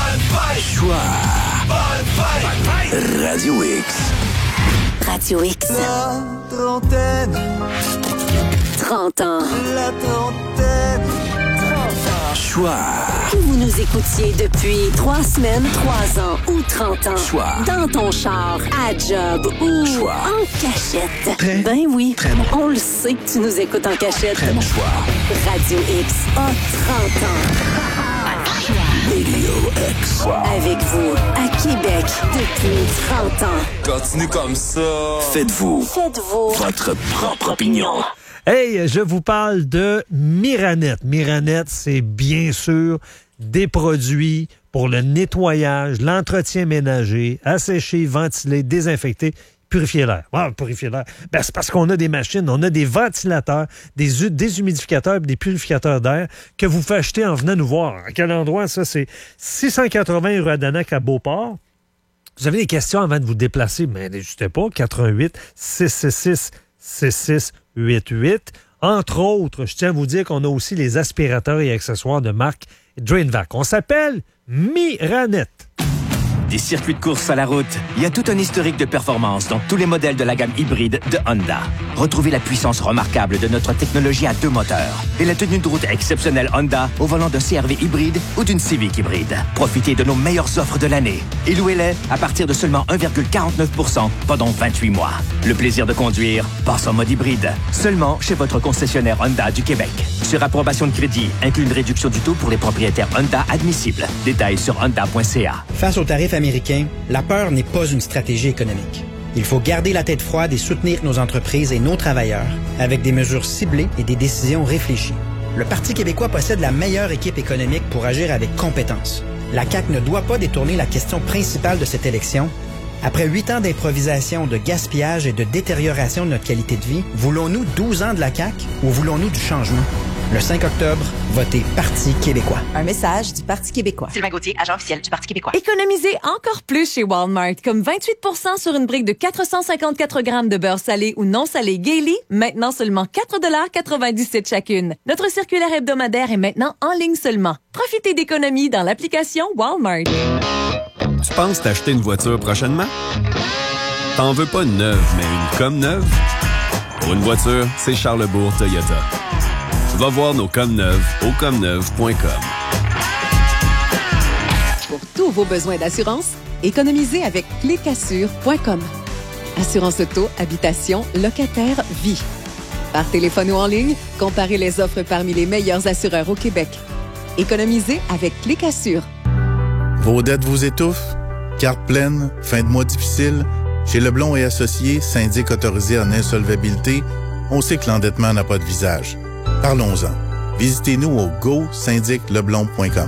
Choix. Radio X. Radio X. La trentaine. trente ans. La trentaine. Choix. Que vous nous écoutiez depuis trois semaines, trois ans ou trente ans. Choix. Dans ton char, à job ou Choix. en cachette. Très, ben oui, très bon. On le sait que tu nous écoutes en cachette. Très bon choix. Radio X a trente ans. Radio X. Avec vous, à Québec, depuis trente ans. Continue comme ça. Faites-vous. Faites-vous. Votre propre opinion. Hey, je vous parle de Miranet. Miranet, c'est bien sûr des produits pour le nettoyage, l'entretien ménager, assécher, ventiler, désinfecter, purifier l'air. Ah, purifier l'air. Ben, c'est parce qu'on a des machines, on a des ventilateurs, des déshumidificateurs et des purificateurs d'air que vous faites acheter en venant nous voir. À quel endroit, ça? C'est six cent quatre-vingts rue Adanac à Beauport. Vous avez des questions avant de vous déplacer, mais n'hésitez pas. quatre un huit, six six six, six six huit huit. Entre autres, je tiens à vous dire qu'on a aussi les aspirateurs et accessoires de marque Drainvac. On s'appelle Miranet. Des circuits de course à la route, il y a tout un historique de performance dans tous les modèles de la gamme hybride de Honda. Retrouvez la puissance remarquable de notre technologie à deux moteurs et la tenue de route exceptionnelle Honda au volant d'un C R V hybride ou d'une Civic hybride. Profitez de nos meilleures offres de l'année et louez-les à partir de seulement un virgule quarante-neuf pour cent pendant vingt-huit mois. Le plaisir de conduire passe en mode hybride, seulement chez votre concessionnaire Honda du Québec. Sur approbation de crédit, inclut une réduction du taux pour les propriétaires Honda admissibles. Détails sur honda point c a. Face aux tarifs américain, la peur n'est pas une stratégie économique. Il faut garder la tête froide et soutenir nos entreprises et nos travailleurs avec des mesures ciblées et des décisions réfléchies. Le Parti québécois possède la meilleure équipe économique pour agir avec compétence. La C A Q ne doit pas détourner la question principale de cette élection. Après huit ans d'improvisation, de gaspillage et de détérioration de notre qualité de vie, voulons-nous douze ans de la C A Q ou voulons-nous du changement? Le cinq octobre, votez Parti québécois. Un message du Parti québécois. Sylvain Gauthier, agent officiel du Parti québécois. Économisez encore plus chez Walmart, comme vingt-huit pour cent sur une brique de quatre cent cinquante-quatre grammes de beurre salé ou non salé Gailey, maintenant seulement quatre dollars quatre-vingt-dix-sept chacune. Notre circulaire hebdomadaire est maintenant en ligne seulement. Profitez d'économies dans l'application Walmart. Tu penses t'acheter une voiture prochainement? T'en veux pas une neuve, mais une comme neuve? Pour une voiture, c'est Charlebourg Toyota. Va voir nos comme neuves au comme neuve point com. Pour tous vos besoins d'assurance, économisez avec clé cassure point com. Assurance auto, habitation, locataire, vie. Par téléphone ou en ligne, comparez les offres parmi les meilleurs assureurs au Québec. Économisez avec Clicassure. Vos dettes vous étouffent? Carte pleine? Fin de mois difficile? Chez Leblond et Associés, syndic autorisé en insolvabilité, on sait que l'endettement n'a pas de visage. Parlons-en. Visitez-nous au go syndic leblond point com.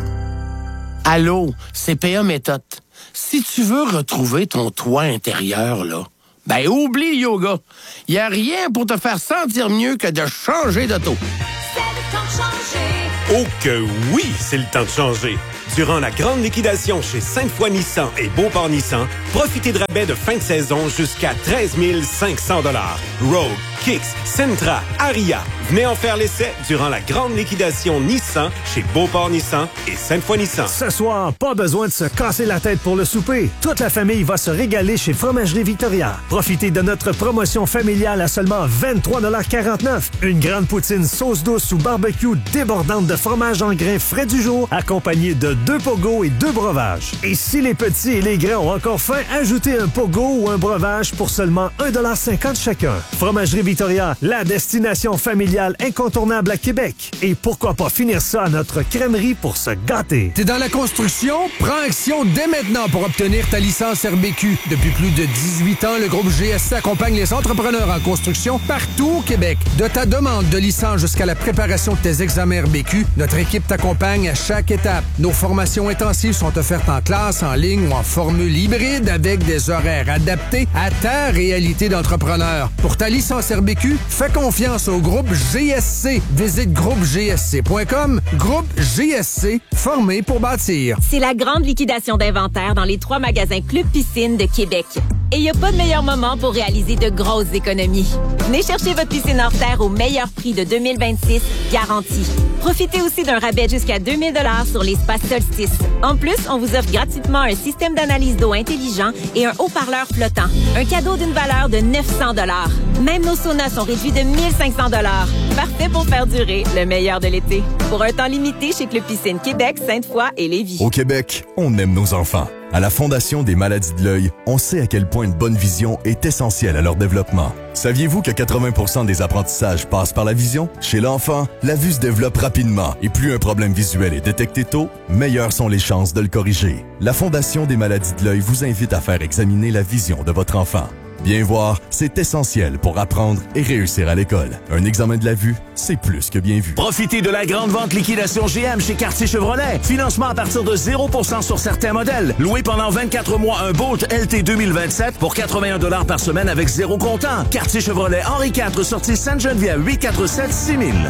Allô, C P A Méthode. Si tu veux retrouver ton toit intérieur, là, ben oublie yoga. Y a rien pour te faire sentir mieux que de changer d'auto. C'est le temps de changer. Oh que oui, c'est le temps de changer. Durant la grande liquidation chez Sainte-Foy Nissan et Beauport Nissan, profitez de rabais de fin de saison jusqu'à treize mille cinq cents dollars. Rogue, Kicks, Sentra, Aria. Venez en faire l'essai durant la grande liquidation Nissan chez Beauport Nissan et Sainte-Foy Nissan. Ce soir, pas besoin de se casser la tête pour le souper. Toute la famille va se régaler chez Fromagerie Victoria. Profitez de notre promotion familiale à seulement vingt-trois quarante-neuf. Une grande poutine sauce douce ou barbecue débordante de fromage en grains frais du jour, accompagnée de deux pogos et deux breuvages. Et si les petits et les grands ont encore faim, ajoutez un pogo ou un breuvage pour seulement un dollar cinquante chacun. Fromagerie Victoria, la destination familiale incontournable à Québec. Et pourquoi pas finir ça à notre crèmerie pour se gâter. T'es dans la construction? Prends action dès maintenant pour obtenir ta licence R B Q. Depuis plus de dix-huit ans, le groupe G S C accompagne les entrepreneurs en construction partout au Québec. De ta demande de licence jusqu'à la préparation de tes examens R B Q, notre équipe t'accompagne à chaque étape. Nos formations intensives sont offertes en classe, en ligne ou en formule hybride avec des horaires adaptés à ta réalité d'entrepreneur. Pour ta licence R B Q, fais confiance au groupe G S C. Visite groupe G S C point com. Groupe G S C, formé pour bâtir. C'est la grande liquidation d'inventaire dans les trois magasins Club Piscine de Québec. Et il n'y a pas de meilleur moment pour réaliser de grosses économies. Venez chercher votre piscine hors terre au meilleur prix de deux mille vingt-six, garanti. Profitez aussi d'un rabais jusqu'à deux mille dollars sur les spas Solstice. En plus, on vous offre gratuitement un système d'analyse d'eau intelligent et un haut-parleur flottant. Un cadeau d'une valeur de neuf cents dollars. Même nos saunas sont réduits de mille cinq cents dollars. Parfait pour faire durer le meilleur de l'été. Pour un temps limité chez Club Piscine Québec, Sainte-Foy et Lévis. Au Québec, on aime nos enfants. À la Fondation des maladies de l'œil, on sait à quel point une bonne vision est essentielle à leur développement. Saviez-vous que quatre-vingts pour cent des apprentissages passent par la vision? Chez l'enfant, la vue se développe rapidement et plus un problème visuel est détecté tôt, meilleures sont les chances de le corriger. La Fondation des maladies de l'œil vous invite à faire examiner la vision de votre enfant. Bien voir, c'est essentiel pour apprendre et réussir à l'école. Un examen de la vue, c'est plus que bien vu. Profitez de la grande vente liquidation G M chez Cartier Chevrolet. Financement à partir de zéro pour cent sur certains modèles. Loué pendant vingt-quatre mois un Bolt L T deux mille vingt-sept pour quatre-vingt-un dollars par semaine avec zéro comptant. Cartier Chevrolet Henri quatre, sortie Sainte-Geneviève, huit cent quarante-sept six mille.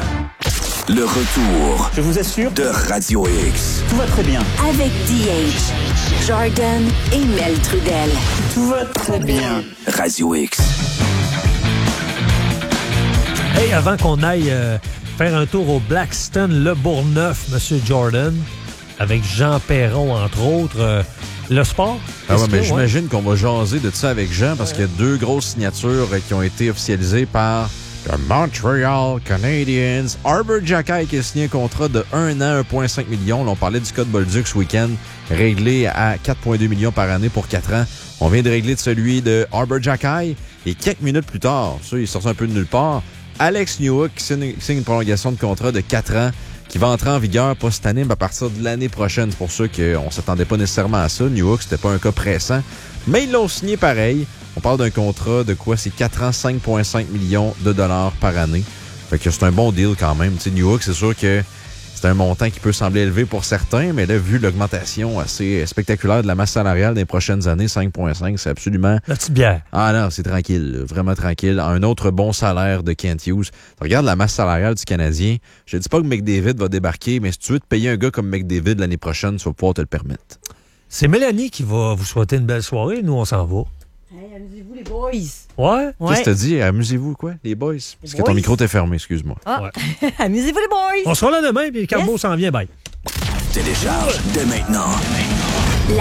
Le retour, je vous assure, de Radio X. Tout va très bien. Avec D H, Jordan et Mel Trudel. Tout va très bien. Radio X. Hey, avant qu'on aille euh, faire un tour au Blackstone Le Bourgneuf, Monsieur Jordan, avec Jean Perron, entre autres, euh, le sport? Ah ouais, mais que, j'imagine ouais? qu'on va jaser de ça avec Jean parce qu'il y a deux grosses signatures qui ont été officialisées par le Montreal Canadiens. Arbor Xhekaj qui a signé un contrat de un an, un virgule cinq million. Là, on parlait du cas de Bolduc ce week-end, réglé à quatre virgule deux millions par année pour quatre ans. On vient de régler de celui de Arbor Xhekaj. Et quelques minutes plus tard, ça, il sort un peu de nulle part, Alex Newhook signe, signe une prolongation de contrat de quatre ans qui va entrer en vigueur, pas cette année, mais à partir de l'année prochaine. C'est pour ça qu'on ne s'attendait pas nécessairement à ça. Newhook, c'était pas un cas pressant. Mais ils l'ont signé pareil. On parle d'un contrat de quoi? C'est quatre ans, cinq virgule cinq millions de dollars par année. Fait que c'est un bon deal quand même. Tu sais, Newhook, c'est sûr que c'est un montant qui peut sembler élevé pour certains, mais là, vu l'augmentation assez spectaculaire de la masse salariale des prochaines années, cinq virgule cinq, c'est absolument... La petite bière. Ah non, c'est tranquille, là, vraiment tranquille. Un autre bon salaire de Kent Hughes. Regarde la masse salariale du Canadien. Je ne dis pas que McDavid va débarquer, mais si tu veux te payer un gars comme McDavid l'année prochaine, tu vas pouvoir te le permettre. C'est Mélanie qui va vous souhaiter une belle soirée. Nous, on s'en va. Hey, amusez-vous les boys. Ouais? ouais. Qu'est-ce que t'as dit? Amusez-vous, quoi, les boys? Parce les que boys? Ton micro t'est fermé, excuse-moi. Ah. Ouais. Amusez-vous les boys. On sera là demain, puis Carbo yes. s'en vient, bye. Télécharge dès maintenant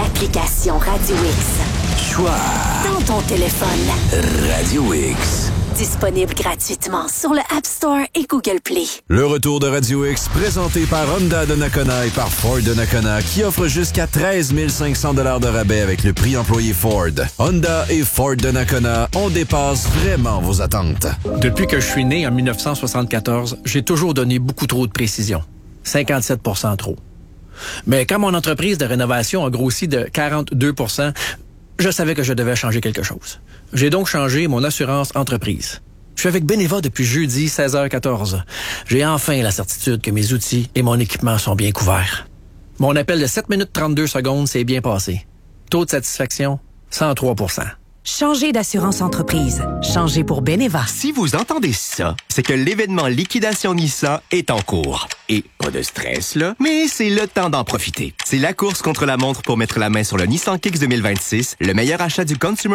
l'application Radio X. Choix dans ton téléphone. Radio X. Disponible gratuitement sur le App Store et Google Play. Le retour de Radio X, présenté par Honda de Nakona et par Ford de Nakona, qui offre jusqu'à treize mille cinq cents dollars de rabais avec le prix employé Ford. Honda et Ford de Nakona, on dépasse vraiment vos attentes. Depuis que je suis né en dix-neuf cent soixante-quatorze, j'ai toujours donné beaucoup trop de précision. cinquante-sept pour cent trop. Mais quand mon entreprise de rénovation a grossi de quarante-deux pour cent, je savais que je devais changer quelque chose. J'ai donc changé mon assurance entreprise. Je suis avec Beneva depuis jeudi, seize heures quatorze. J'ai enfin la certitude que mes outils et mon équipement sont bien couverts. Mon appel de sept minutes trente-deux secondes s'est bien passé. Taux de satisfaction, cent trois pour cent. Changez d'assurance entreprise. Changez pour Beneva. Si vous entendez ça, c'est que l'événement Liquidation Nissan est en cours. Et pas de stress, là, mais c'est le temps d'en profiter. C'est la course contre la montre pour mettre la main sur le Nissan Kicks deux mille vingt-six, le meilleur achat du consumer